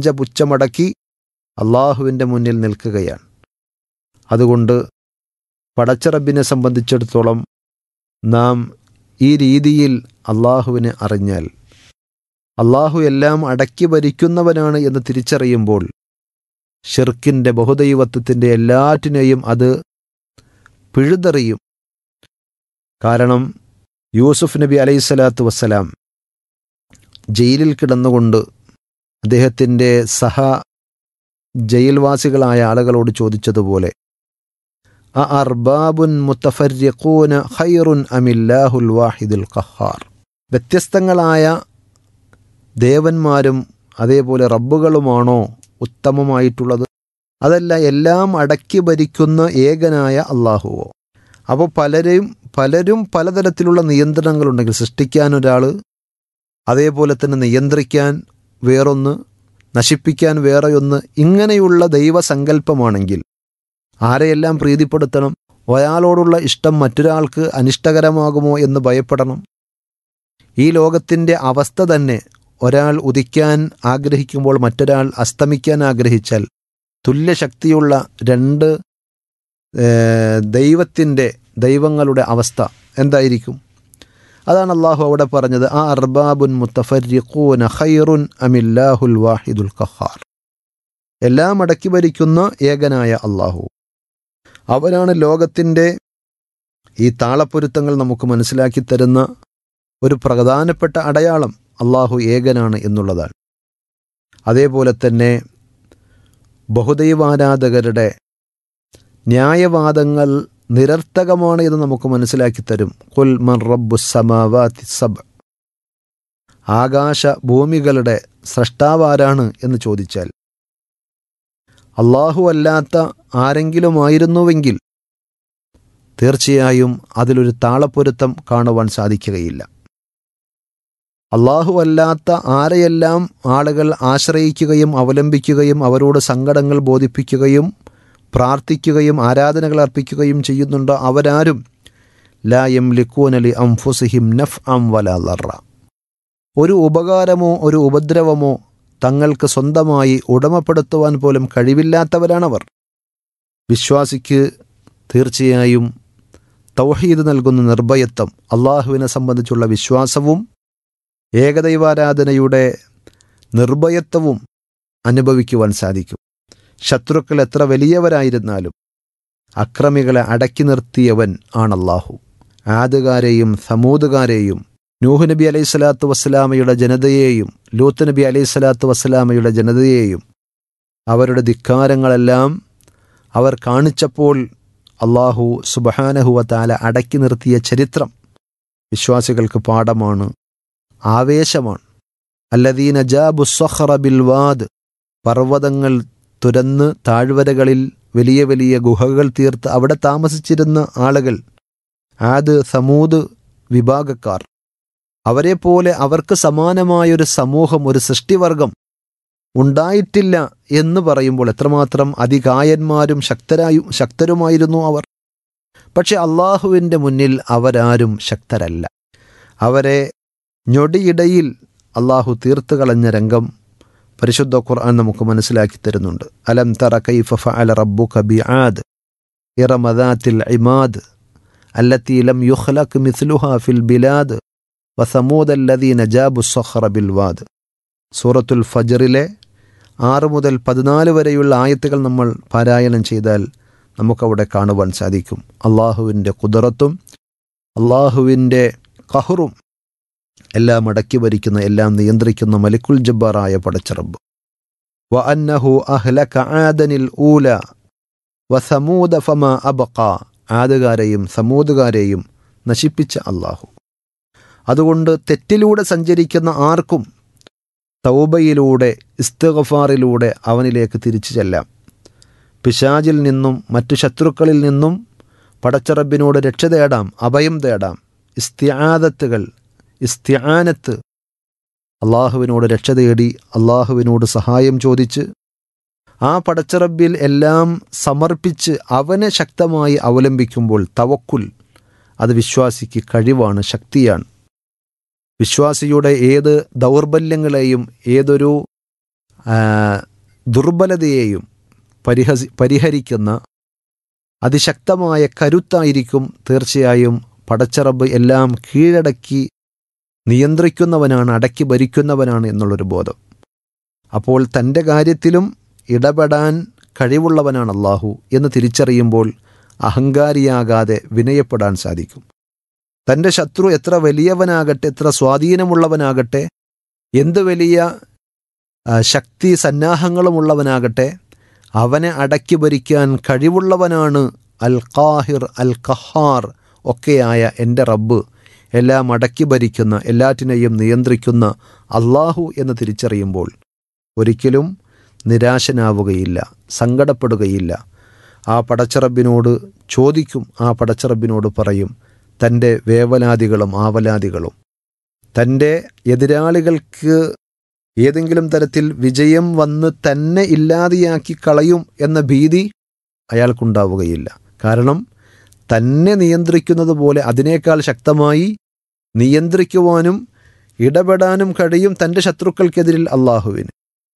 പഞ്ചപുച്ഛമടക്കി അള്ളാഹുവിൻ്റെ മുന്നിൽ നിൽക്കുകയാണ്. അതുകൊണ്ട് പടച്ചറബിനെ സംബന്ധിച്ചിടത്തോളം നാം ഈ രീതിയിൽ അള്ളാഹുവിനെ അറിഞ്ഞാൽ, അള്ളാഹു എല്ലാം അടക്കി ഭരിക്കുന്നവനാണ് എന്ന് തിരിച്ചറിയുമ്പോൾ ഷിർക്കിൻ്റെ ബഹുദൈവത്വത്തിൻ്റെ എല്ലാറ്റിനെയും അത് പിഴുതെറിയും. കാരണം യൂസുഫ് നബി അലൈഹി സ്വലാത്തു വസ്സലാം ജയിലിൽ കിടന്നുകൊണ്ട് അദ്ദേഹത്തിൻ്റെ സഹ ജയിൽവാസികളായ ആളുകളോട് ചോദിച്ചതുപോലെ അ അർബാബുൻ മുത്തഫർരിഖൂന ഖൈറുൻ അമില്ലാഹുൽ വാഹിദുൽ ഖഹാർ, വ്യത്യസ്തങ്ങളായ ദേവന്മാരും അതേപോലെ റബ്ബുകളുമാണോ ഉത്തമമായിട്ടുള്ളത്, അതല്ല എല്ലാം അടക്കി ഭരിക്കുന്ന ഏകനായ അള്ളാഹുവോ? അപ്പോൾ പലരും പലരും പലതരത്തിലുള്ള നിയന്ത്രണങ്ങളുണ്ടെങ്കിൽ, സൃഷ്ടിക്കാൻ ഒരാൾ, അതേപോലെ തന്നെ നിയന്ത്രിക്കാൻ വേറൊന്ന്, നശിപ്പിക്കാൻ വേറെ ഒന്ന്, ഇങ്ങനെയുള്ള ദൈവസങ്കല്പമാണെങ്കിൽ ആരെയെല്ലാം പ്രീതിപ്പെടുത്തണം? ഒരാളോടുള്ള ഇഷ്ടം മറ്റൊരാൾക്ക് അനിഷ്ടകരമാകുമോ എന്ന് ഭയപ്പെടണം. ഈ ലോകത്തിൻ്റെ അവസ്ഥ തന്നെ ഒരാൾ ഉദിക്കാൻ ആഗ്രഹിക്കുമ്പോൾ മറ്റൊരാൾ അസ്തമിക്കാൻ ആഗ്രഹിച്ചാൽ തുല്യശക്തിയുള്ള രണ്ട് ദൈവത്തിൻ്റെ ദൈവങ്ങളുടെ അവസ്ഥ എന്തായിരിക്കും? അതാണ് അള്ളാഹു അവിടെ പറഞ്ഞത്, ആ അർബാബുൻ മുത്തഫർരിഖൂന ഖൈറുൻ അമില്ലാഹുൽ വാഹിദുൽ ഖഹാർ, എല്ലാം അടക്കി ഭരിക്കുന്ന ഏകനായ അള്ളാഹു അവനാണ് ലോകത്തിൻ്റെ ഈ താളപ്പൊരുത്തങ്ങൾ നമുക്ക് മനസ്സിലാക്കി തരുന്ന ഒരു പ്രധാനപ്പെട്ട അടയാളം. അള്ളാഹു ഏകനാണ് എന്നുള്ളതാണ്. അതേപോലെ തന്നെ ബഹുദൈവാരാധകരുടെ ന്യായവാദങ്ങൾ നിരർത്ഥകമാണ് എന്ന് നമുക്ക് മനസ്സിലാക്കി തരും. ഖുൽ മൻ റബ്ബുസ് സമാവാതി സബ്, ആകാശ ഭൂമികളുടെ സ്രഷ്ടാവാരാണ് എന്ന് ചോദിച്ചാൽ അള്ളാഹു അല്ലാത്ത ആരെങ്കിലുമായിരുന്നുവെങ്കിൽ തീർച്ചയായും അതിലൊരു താളപ്പൊരുത്തം കാണുവാൻ സാധിക്കുകയില്ല. അള്ളാഹു അല്ലാത്ത ആരെയെല്ലാം ആളുകൾ ആശ്രയിക്കുകയും അവലംബിക്കുകയും അവരോട് സങ്കടങ്ങൾ ബോധിപ്പിക്കുകയും പ്രാർത്ഥിക്കുകയും ആരാധനകൾ അർപ്പിക്കുകയും ചെയ്യുന്നുണ്ടോ അവരാരും ലാ യംലികൂന ലി അൻഫുസിഹിം നഫ്അൻ വലാ ദർറ, ഒരു ഉപകാരമോ ഒരു ഉപദ്രവമോ തങ്ങൾക്ക് സ്വന്തമായി ഉടമപ്പെടുത്തുവാൻ പോലും കഴിവില്ലാത്തവരാണവർ. വിശ്വാസിക്ക് തീർച്ചയായും തൗഹീദ് നൽകുന്ന നിർഭയത്വം, അള്ളാഹുവിനെ സംബന്ധിച്ചുള്ള വിശ്വാസവും ഏകദൈവാരാധനയുടെ നിർഭയത്വവും അനുഭവിക്കുവാൻ സാധിക്കും. ശത്രുക്കൾ എത്ര വലിയവരായിരുന്നാലും അക്രമികളെ അടക്കി നിർത്തിയവൻ ആണല്ലാഹു. ആദുകാരെയും സമൂദുകാരെയും നൂഹ് നബി അലൈഹി സ്വലാത്തു വസ്സലാമയുടെ ജനതയെയും ലൂത്ത് നബി അലൈഹി സ്വലാത്തു വസ്സലാമയുടെ ജനതയെയും അവരുടെ ധിക്കാരങ്ങളെല്ലാം അവർ കാണിച്ചപ്പോൾ അള്ളാഹു സുബ്ഹാനഹു വ തആല അടക്കി നിർത്തിയ ചരിത്രം വിശ്വാസികൾക്ക് പാഠമാണ്, ആവേശമാണ്. അല്ലദീന ജാബു സ്വഖറ ബിൽ വാദ്, പർവ്വതങ്ങൾ തുരന്ന് താഴ്വരകളിൽ വലിയ വലിയ ഗുഹകൾ തീർത്ത് അവിടെ താമസിച്ചിരുന്ന ആളുകൾ, ആദ് സമൂദ് വിഭാഗക്കാർ, അവരെപ്പോലെ അവർക്ക് സമാനമായൊരു സമൂഹം, ഒരു സൃഷ്ടിവർഗം ഉണ്ടായിട്ടില്ല എന്ന് പറയുമ്പോൾ എത്രമാത്രം അതികായന്മാരും ശക്തരായും ശക്തരുമായിരുന്നു അവർ. പക്ഷെ അള്ളാഹുവിൻ്റെ മുന്നിൽ അവരാരും ശക്തരല്ല. അവരെ ഞൊടിയിടയിൽ അള്ളാഹു തീർത്തു കളഞ്ഞ രംഗം പരിശുദ്ധ ഖുർആൻ നമുക്ക് മനസ്സിലാക്കി തരുന്നുണ്ട്. അലം തറ കൈഫ ഫഅല റബ്ബുക ബിആദ് ഇറമ ദാത്തിൽ ഇമാദ് അല്ലത്തി ലം യുഖ്ലഖ് മിസ്ലുഹാ ഫിൽ ബിലാദ് വസമൂദ് അല്ലദീന ജാബു സ്വഖറ ബിൽ വാദ്. സൂറത്തുൽ ഫജ്റിലെ ആറ് മുതൽ പതിനാല് വരെയുള്ള ആയത്തുകൾ നമ്മൾ പാരായണം ചെയ്താൽ നമുക്കവിടെ കാണുവാൻ സാധിക്കും അള്ളാഹുവിൻ്റെ ഖുദ്റത്തും അള്ളാഹുവിൻ്റെ ഖഹറും, എല്ലാം അടക്കി ഭരിക്കുന്ന, എല്ലാം നിയന്ത്രിക്കുന്ന മലിക്കുൽ ജബ്ബാറായ പടച്ചറബ്. വ അന്നഹു അഹ്ലക ആദനിൽ ഊല വസമൂദ ഫമാ അബ്ഖ, ആദുകാരെയും സമൂദുകാരെയും നശിപ്പിച്ച അള്ളാഹു. അതുകൊണ്ട് തെറ്റിലൂടെ സഞ്ചരിക്കുന്ന ആർക്കും തൗബയിലൂടെ ഇസ്തിഗ്ഫാറിലൂടെ അവനിലേക്ക് തിരിച്ചു ചെല്ലാം. പിശാചിൽ നിന്നും മറ്റു ശത്രുക്കളിൽ നിന്നും പടച്ചറബിനോട് രക്ഷ തേടാം, അഭയം തേടാം. ഇസ്തിആദത്തുകൾ, ഇസ്തിആനത്ത്, അള്ളാഹുവിനോട് രക്ഷ തേടി അള്ളാഹുവിനോട് സഹായം ചോദിച്ച് ആ പടച്ചറബിൽ എല്ലാം സമർപ്പിച്ച് അവനെ ശക്തമായി അവലംബിക്കുമ്പോൾ തവക്കുൽ, അത് വിശ്വാസിക്ക് കഴിവാണ്, ശക്തിയാണ്. വിശ്വാസിയുടെ ഏത് ദൗർബല്യങ്ങളെയും ഏതൊരു ദുർബലതയെയും പരിഹസി പരിഹരിക്കുന്ന അതിശക്തമായ കരുത്തായിരിക്കും. തീർച്ചയായും പടച്ചറബ് എല്ലാം കീഴടക്കി നിയന്ത്രിക്കുന്നവനാണ്, അടക്കി ഭരിക്കുന്നവനാണ് എന്നുള്ളൊരു ബോധം. അപ്പോൾ തൻ്റെ കാര്യത്തിലും ഇടപെടാൻ കഴിവുള്ളവനാണ് അള്ളാഹു എന്ന് തിരിച്ചറിയുമ്പോൾ അഹങ്കാരിയാകാതെ വിനയപ്പെടാൻ സാധിക്കും. തൻ്റെ ശത്രു എത്ര വലിയവനാകട്ടെ, എത്ര സ്വാധീനമുള്ളവനാകട്ടെ, എന്ത് വലിയ ശക്തി സന്നാഹങ്ങളുമുള്ളവനാകട്ടെ, അവനെ അടക്കി ഭരിക്കാൻ കഴിവുള്ളവനാണ് അൽ ഖാഹിർ അൽ ഖഹാർ ഒക്കെയായ എൻ്റെ റബ്ബ്, എല്ലാം അടക്കി ഭരിക്കുന്ന, എല്ലാറ്റിനെയും നിയന്ത്രിക്കുന്ന അള്ളാഹു എന്ന് തിരിച്ചറിയുമ്പോൾ ഒരിക്കലും നിരാശനാവുകയില്ല, സങ്കടപ്പെടുകയില്ല. ആ പടച്ചറബിനോട് ചോദിക്കും, ആ പടച്ചറബിനോട് പറയും തൻ്റെ വേവലാതികളും ആവലാതികളും. തൻ്റെ എതിരാളികൾക്ക് ഏതെങ്കിലും തരത്തിൽ വിജയം വന്ന് തന്നെ ഇല്ലാതെയാക്കി കളയും എന്ന ഭീതി അയാൾക്കുണ്ടാവുകയില്ല. കാരണം തന്നെ നിയന്ത്രിക്കുന്നത് പോലെ അതിനേക്കാൾ ശക്തമായി നിയന്ത്രിക്കുവാനും ഇടപെടാനും കഴിയും തൻ്റെ ശത്രുക്കൾക്കെതിരിൽ അള്ളാഹുവിന്.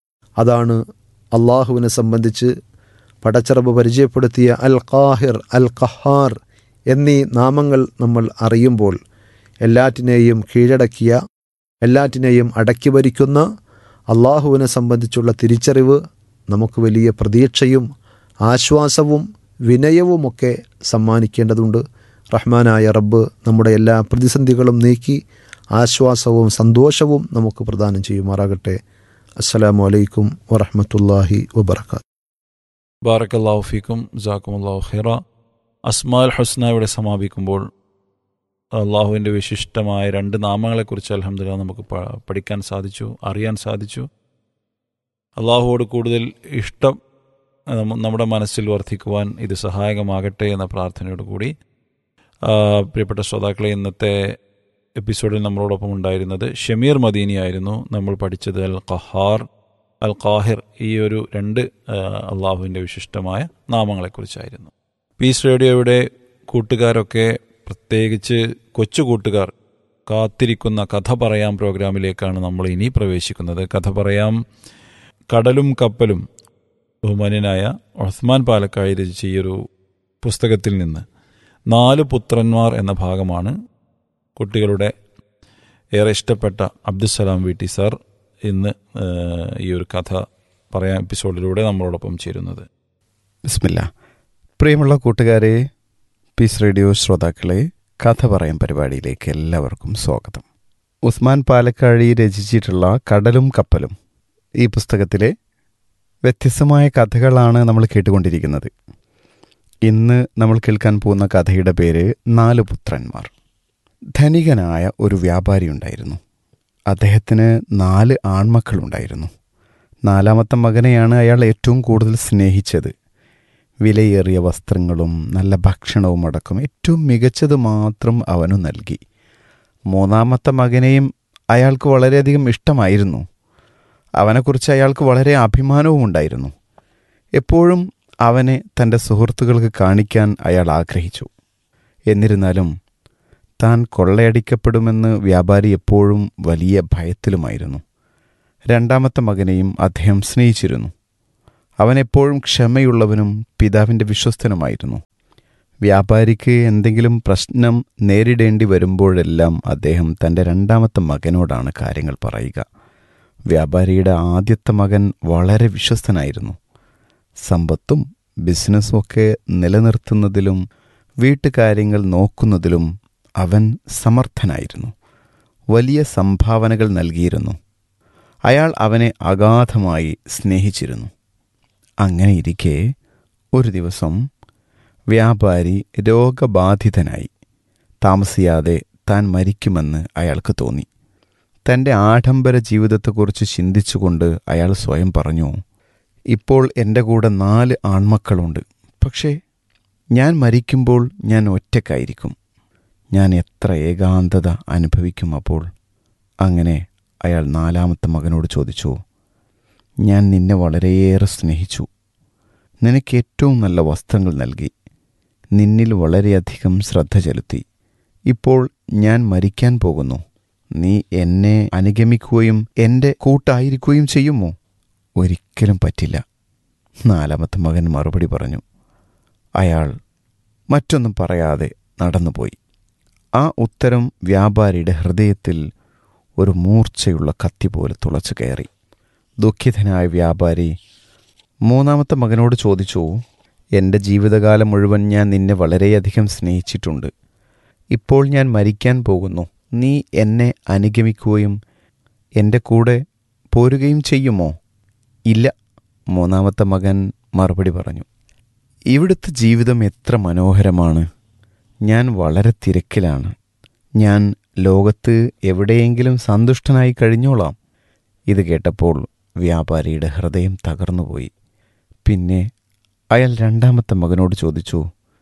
അതാണ് അള്ളാഹുവിനെ സംബന്ധിച്ച് പടച്ചറബ് പരിചയപ്പെടുത്തിയ അൽ ഖാഹിർ അൽ ഖഹാർ എന്നീ നാമങ്ങൾ നമ്മൾ അറിയുമ്പോൾ എല്ലാറ്റിനെയും കീഴടക്കിയ, എല്ലാറ്റിനെയും അടക്കി ഭരിക്കുന്ന അള്ളാഹുവിനെ സംബന്ധിച്ചുള്ള തിരിച്ചറിവ് നമുക്ക് വലിയ പ്രതീക്ഷയും ആശ്വാസവും വിനയവുമൊക്കെ സമ്മാനിക്കേണ്ടതുണ്ട്. റഹ്മാനായ റബ്ബ് നമ്മുടെ എല്ലാ പ്രതിസന്ധികളും നീക്കി ആശ്വാസവും സന്തോഷവും നമുക്ക് പ്രദാനം ചെയ്യുമാറാകട്ടെ. അസ്സലാമു അലൈക്കും വറഹ്മത്തുള്ളാഹി വബറകാതുഹു. ബാറക്കല്ലാഹു ഫീക്കും, ജസാക്കുമുല്ലാഹു ഖൈറ. അസ്മാഉൽ ഹുസ്ന ഇവിടെ സമാപിക്കുമ്പോൾ അള്ളാഹുവിൻ്റെ വിശിഷ്ടമായ രണ്ട് നാമങ്ങളെക്കുറിച്ച് അൽഹംദുലില്ലാഹ് നമുക്ക് പഠിക്കാൻ സാധിച്ചു, അറിയാൻ സാധിച്ചു. അള്ളാഹുവോട് കൂടുതൽ ഇഷ്ടം നമ്മുടെ മനസ്സിൽ വർദ്ധിക്കുവാൻ ഇത് സഹായകമാകട്ടെ എന്ന പ്രാർത്ഥനയോട് കൂടി പ്രിയപ്പെട്ട ശ്രോതാക്കളെ, ഇന്നത്തെ എപ്പിസോഡിൽ നമ്മളോടൊപ്പം ഉണ്ടായിരുന്നത് ഷമീർ മദീനിയായിരുന്നു. നമ്മൾ പഠിച്ചത് അൽ ഖഹാർ, അൽ ഖാഹിർ, ഈ ഒരു രണ്ട് അള്ളാഹുവിൻ്റെ വിശിഷ്ടമായ നാമങ്ങളെക്കുറിച്ചായിരുന്നു. പീസ് റേഡിയോയുടെ കൂട്ടുകാരൊക്കെ, പ്രത്യേകിച്ച് കൊച്ചു കൂട്ടുകാർ കാത്തിരിക്കുന്ന കഥ പറയാം പ്രോഗ്രാമിലേക്കാണ് നമ്മൾ ഇനി പ്രവേശിക്കുന്നത്. കഥ പറയാം കടലും കപ്പലും ബഹുമാന്യനായ ഉസ്മാൻ പാലക്കായി രചിച്ച ഈയൊരു പുസ്തകത്തിൽ നിന്ന് നാല് പുത്രന്മാർ എന്ന ഭാഗമാണ് കുട്ടികളുടെ ഏറെ ഇഷ്ടപ്പെട്ട അബ്ദുസ്സലാം വീട്ടി സാർ ഇന്ന് ഈ ഒരു കഥ പറയാം എപ്പിസോഡിലൂടെ നമ്മളോടൊപ്പം ചേരുന്നത്. ബിസ്മില്ലാ. പ്രിയമുള്ള കൂട്ടുകാരെ, പീസ് റേഡിയോ ശ്രോതാക്കളെ, കഥ പറയാം പരിപാടിയിലേക്ക് എല്ലാവർക്കും സ്വാഗതം. ഉസ്മാൻ പാലക്കാഴി രചിച്ചിട്ടുള്ള കടലും കപ്പലും ഈ പുസ്തകത്തിലെ വ്യത്യസ്തമായ കഥകളാണ് നമ്മൾ കേട്ടുകൊണ്ടിരിക്കുന്നത്. ഇന്ന് നമ്മൾ കേൾക്കാൻ പോകുന്ന കഥയുടെ പേര് നാല് പുത്രന്മാർ. ധനികനായ ഒരു വ്യാപാരി ഉണ്ടായിരുന്നു. അദ്ദേഹത്തിന് നാല് ആൺമക്കളുണ്ടായിരുന്നു. നാലാമത്തെ മകനെയാണ് അയാൾ ഏറ്റവും കൂടുതൽ സ്നേഹിച്ചത്. വിലയേറിയ വസ്ത്രങ്ങളും നല്ല ഭക്ഷണവും അടക്കം ഏറ്റവും മികച്ചത് മാത്രം അവനു നൽകി. മൂന്നാമത്തെ മകനെയും അയാൾക്ക് വളരെയധികം ഇഷ്ടമായിരുന്നു. അവനെക്കുറിച്ച് അയാൾക്ക് വളരെ അഭിമാനവും ഉണ്ടായിരുന്നു. എപ്പോഴും അവനെ തൻ്റെ സുഹൃത്തുക്കൾക്ക് കാണിക്കാൻ അയാൾ ആഗ്രഹിച്ചു. എന്നിരുന്നാലും താൻ കൊള്ളയടിക്കപ്പെടുമെന്ന് വ്യാപാരി എപ്പോഴും വലിയ ഭയത്തിലുമായിരുന്നു. രണ്ടാമത്തെ മകനെയും അദ്ദേഹം സ്നേഹിച്ചിരുന്നു. അവനെപ്പോഴും ക്ഷമയുള്ളവനും പിതാവിൻ്റെ വിശ്വസ്തനുമായിരുന്നു. വ്യാപാരിക്ക് എന്തെങ്കിലും പ്രശ്നം നേരിടേണ്ടി വരുമ്പോഴെല്ലാം അദ്ദേഹം തൻ്റെ രണ്ടാമത്തെ മകനോടാണ് കാര്യങ്ങൾ പറയുക. വ്യാപാരിയുടെ ആദ്യത്തെ മകൻ വളരെ വിശ്വസ്തനായിരുന്നു. സമ്പത്തും ബിസിനസ്സും ഒക്കെ നിലനിർത്തുന്നതിലും വീട്ടുകാര്യങ്ങൾ നോക്കുന്നതിലും അവൻ സമർത്ഥനായിരുന്നു. വലിയ സംഭാവനകൾ നൽകിയിരുന്നു. അയാൾ അവനെ അഗാധമായി സ്നേഹിച്ചിരുന്നു. അങ്ങനെയിരിക്കെ ഒരു ദിവസം വ്യാപാരി രോഗബാധിതനായി. താമസിയാതെ താൻ മരിക്കുമെന്ന് അയാൾക്ക് തോന്നി. തൻ്റെ ആഡംബര ജീവിതത്തെക്കുറിച്ച് ചിന്തിച്ചുകൊണ്ട് അയാൾ സ്വയം പറഞ്ഞു, ഇപ്പോൾ എൻ്റെ കൂടെ നാല് ആൺമക്കളുണ്ട്. പക്ഷേ ഞാൻ മരിക്കുമ്പോൾ ഞാൻ ഒറ്റയ്ക്കായിരിക്കും. ഞാൻ എത്ര ഏകാന്തത അനുഭവിക്കും അപ്പോൾ. അങ്ങനെ അയാൾ നാലാമത്തെ മകനോട് ചോദിച്ചു, ഞാൻ നിന്നെ വളരെയേറെ സ്നേഹിച്ചു. നിനക്ക് ഏറ്റവും നല്ല വസ്ത്രങ്ങൾ നൽകി. നിന്നിൽ വളരെയധികം ശ്രദ്ധ ചെലുത്തി. ഇപ്പോൾ ഞാൻ മരിക്കാൻ പോകുന്നു. നീ എന്നെ അനുഗമിക്കുകയും എൻ്റെ കൂട്ടായിരിക്കുകയും ചെയ്യുമോ? ഒരിക്കലും പറ്റില്ല. നാലാമത്തെ മകൻ മറുപടി പറഞ്ഞു. അയാൾ മറ്റൊന്നും പറയാതെ നടന്നുപോയി. ആ ഉത്തരം വ്യാപാരിയുടെ ഹൃദയത്തിൽ ഒരു മൂർച്ചയുള്ള കത്തി പോലെ തുളച്ചു കയറി. ദുഃഖിതനായ വ്യാപാരി മൂന്നാമത്തെ മകനോട് ചോദിച്ചു, എൻ്റെ ജീവിതകാലം മുഴുവൻ ഞാൻ നിന്നെ വളരെയധികം സ്നേഹിച്ചിട്ടുണ്ട്. ഇപ്പോൾ ഞാൻ മരിക്കാൻ പോകുന്നു. നീ എന്നെ അനുഗമിക്കുകയും എൻ്റെ കൂടെ പോരുകയും ചെയ്യുമോ? ഇല്ല, മൂന്നാമത്തെ മകൻ മറുപടി പറഞ്ഞു. ഇവിടുത്തെ ജീവിതം എത്ര മനോഹരമാണ്. ഞാൻ വളരെ തിരക്കിലാണ്. ഞാൻ ലോകത്ത് എവിടെയെങ്കിലും സന്തുഷ്ടനായി കഴിഞ്ഞോളാം. ഇത് കേട്ടപ്പോൾ വ്യാപാരിയുടെ ഹൃദയം തകർന്നുപോയി. പിന്നെ അയാൾ രണ്ടാമത്തെ മകനോട് ചോദിച്ചു,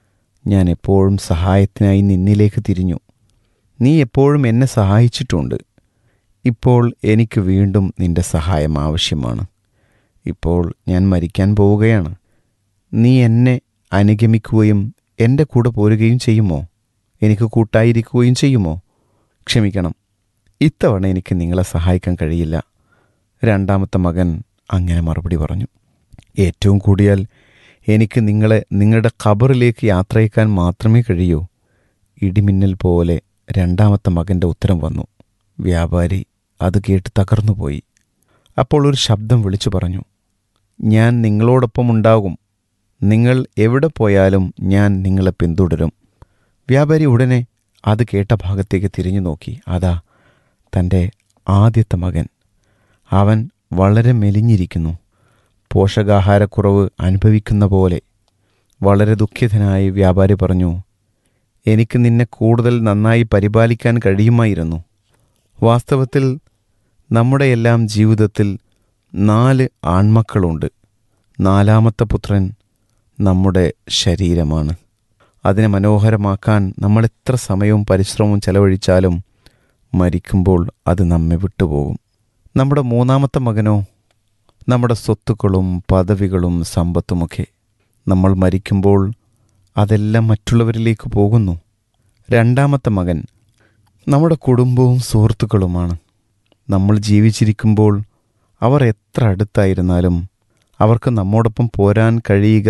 ഞാൻ എപ്പോഴും സഹായത്തിനായി നിന്നിലേക്ക് തിരിഞ്ഞു. നീ എപ്പോഴും എന്നെ സഹായിച്ചിട്ടുണ്ട്. ഇപ്പോൾ എനിക്ക് വീണ്ടും നിന്റെ സഹായം ആവശ്യമാണ്. ഇപ്പോൾ ഞാൻ മരിക്കാൻ പോവുകയാണ്. നീ എന്നെ അനുഗമിക്കുകയും എൻ്റെ കൂടെ പോരുകയും ചെയ്യുമോ? എനിക്ക് കൂട്ടായിരിക്കുകയും ചെയ്യുമോ? ക്ഷമിക്കണം, ഇത്തവണ എനിക്ക് നിങ്ങളെ സഹായിക്കാൻ കഴിയില്ല. രണ്ടാമത്തെ മകൻ അങ്ങനെ മറുപടി പറഞ്ഞു. ഏറ്റവും കൂടിയാൽ എനിക്ക് നിങ്ങളെ നിങ്ങളുടെ ഖബറിലേക്ക് യാത്രയക്കാൻ മാത്രമേ കഴിയൂ. ഇടിമിന്നൽ പോലെ രണ്ടാമത്തെ മകൻ്റെ ഉത്തരം വന്നു. വ്യാപാരി അത് കേട്ട് തകർന്നുപോയി. അപ്പോൾ ഒരു ശബ്ദം വിളിച്ചു പറഞ്ഞു, ഞാൻ നിങ്ങളോടൊപ്പം ഉണ്ടാകും. നിങ്ങൾ എവിടെ പോയാലും ഞാൻ നിങ്ങളെ പിന്തുടരും. വ്യാപാരി ഉടനെ അത് കേട്ട ഭാഗത്തേക്ക് തിരിഞ്ഞു നോക്കി. അതാ തൻ്റെ ആദ്യത്തെ മകൻ. അവൻ വളരെ മെലിഞ്ഞിരിക്കുന്നു. പോഷകാഹാരക്കുറവ് അനുഭവിക്കുന്ന പോലെ. വളരെ ദുഃഖിതനായി വ്യാപാരി പറഞ്ഞു, എനിക്ക് നിന്നെ കൂടുതൽ നന്നായി പരിപാലിക്കാൻ കഴിയുമായിരുന്നു. വാസ്തവത്തിൽ നമ്മുടെ എല്ലാം ജീവിതത്തിൽ നാല് ആൺമക്കളുണ്ട്. നാലാമത്തെ പുത്രൻ നമ്മുടെ ശരീരമാണ്. അതിനെ മനോഹരമാക്കാൻ നമ്മൾ എത്ര സമയവും പരിശ്രമവും ചെലവഴിച്ചാലും മരിക്കുമ്പോൾ അത് നമ്മെ വിട്ടുപോകും. നമ്മുടെ മൂന്നാമത്തെ മകനോ നമ്മുടെ സ്വത്തുക്കളും പദവികളും സമ്പത്തുമൊക്കെ. നമ്മൾ മരിക്കുമ്പോൾ അതെല്ലാം മറ്റുള്ളവരിലേക്ക് പോകുന്നു. രണ്ടാമത്തെ മകൻ നമ്മുടെ കുടുംബവും സുഹൃത്തുക്കളുമാണ്. നമ്മൾ ജീവിച്ചിരിക്കുമ്പോൾ അവർ എത്ര അടുത്തായിരുന്നാലും അവർക്ക് നമ്മോടൊപ്പം പോരാൻ കഴിയുക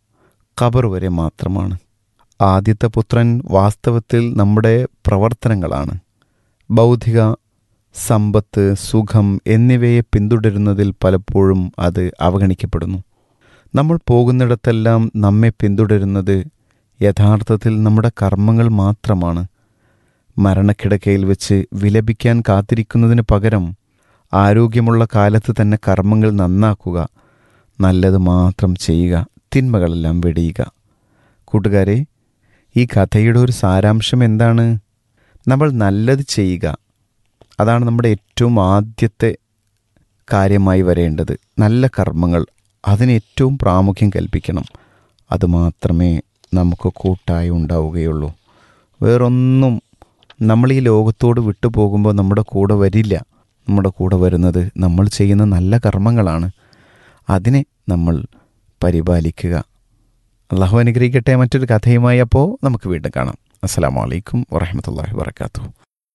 ഖബർ വരെ മാത്രമാണ്. ആദ്യത്തെ പുത്രൻ വാസ്തവത്തിൽ നമ്മുടെ പ്രവർത്തനങ്ങളാണ്. ബൗദ്ധിക സമ്പത്ത്, സുഖം എന്നിവയെ പിന്തുടരുന്നതിൽ പലപ്പോഴും അത് അവഗണിക്കപ്പെടുന്നു. നമ്മൾ പോകുന്നിടത്തെല്ലാം നമ്മെ പിന്തുടരുന്നത് യഥാർത്ഥത്തിൽ നമ്മുടെ കർമ്മങ്ങൾ മാത്രമാണ്. മരണക്കിടക്കയിൽ വെച്ച് വിലപിക്കാൻ കാത്തിരിക്കുന്നതിന് പകരം ആരോഗ്യമുള്ള കാലത്ത് തന്നെ കർമ്മങ്ങൾ നന്നാക്കുക, നല്ലത് മാത്രം ചെയ്യുക, തിന്മകളെല്ലാം വെടിയുക. കൂട്ടുകാരെ, ഈ കഥയുടെ ഒരു സാരാംശം എന്താണ്? നമ്മൾ നല്ലത് ചെയ്യുക, അതാണ് നമ്മുടെ ഏറ്റവും ആദ്യത്തെ കാര്യമായി വരേണ്ടത്. നല്ല കർമ്മങ്ങൾ, അതിന് ഏറ്റവും പ്രാമുഖ്യം കൽപ്പിക്കണം. അതുമാത്രമേ നമുക്ക് കൂട്ടായി ഉണ്ടാവുകയുള്ളൂ. വേറൊന്നും നമ്മൾ ഈ ലോകത്തോട് വിട്ടുപോകുമ്പോൾ നമ്മുടെ കൂടെ വരില്ല. നമ്മുടെ കൂടെ വരുന്നത് നമ്മൾ ചെയ്യുന്ന നല്ല കർമ്മങ്ങളാണ്. അതിനെ നമ്മൾ പരിപാലിക്കുക. അള്ളാഹു അനുഗ്രഹിക്കട്ടെ. മറ്റൊരു കഥയുമായി അപ്പോൾ നമുക്ക് വീണ്ടും കാണാം. അസ്സലാമു അലൈക്കും വറഹ്മത്തുള്ളാഹി വബറകാതുഹു.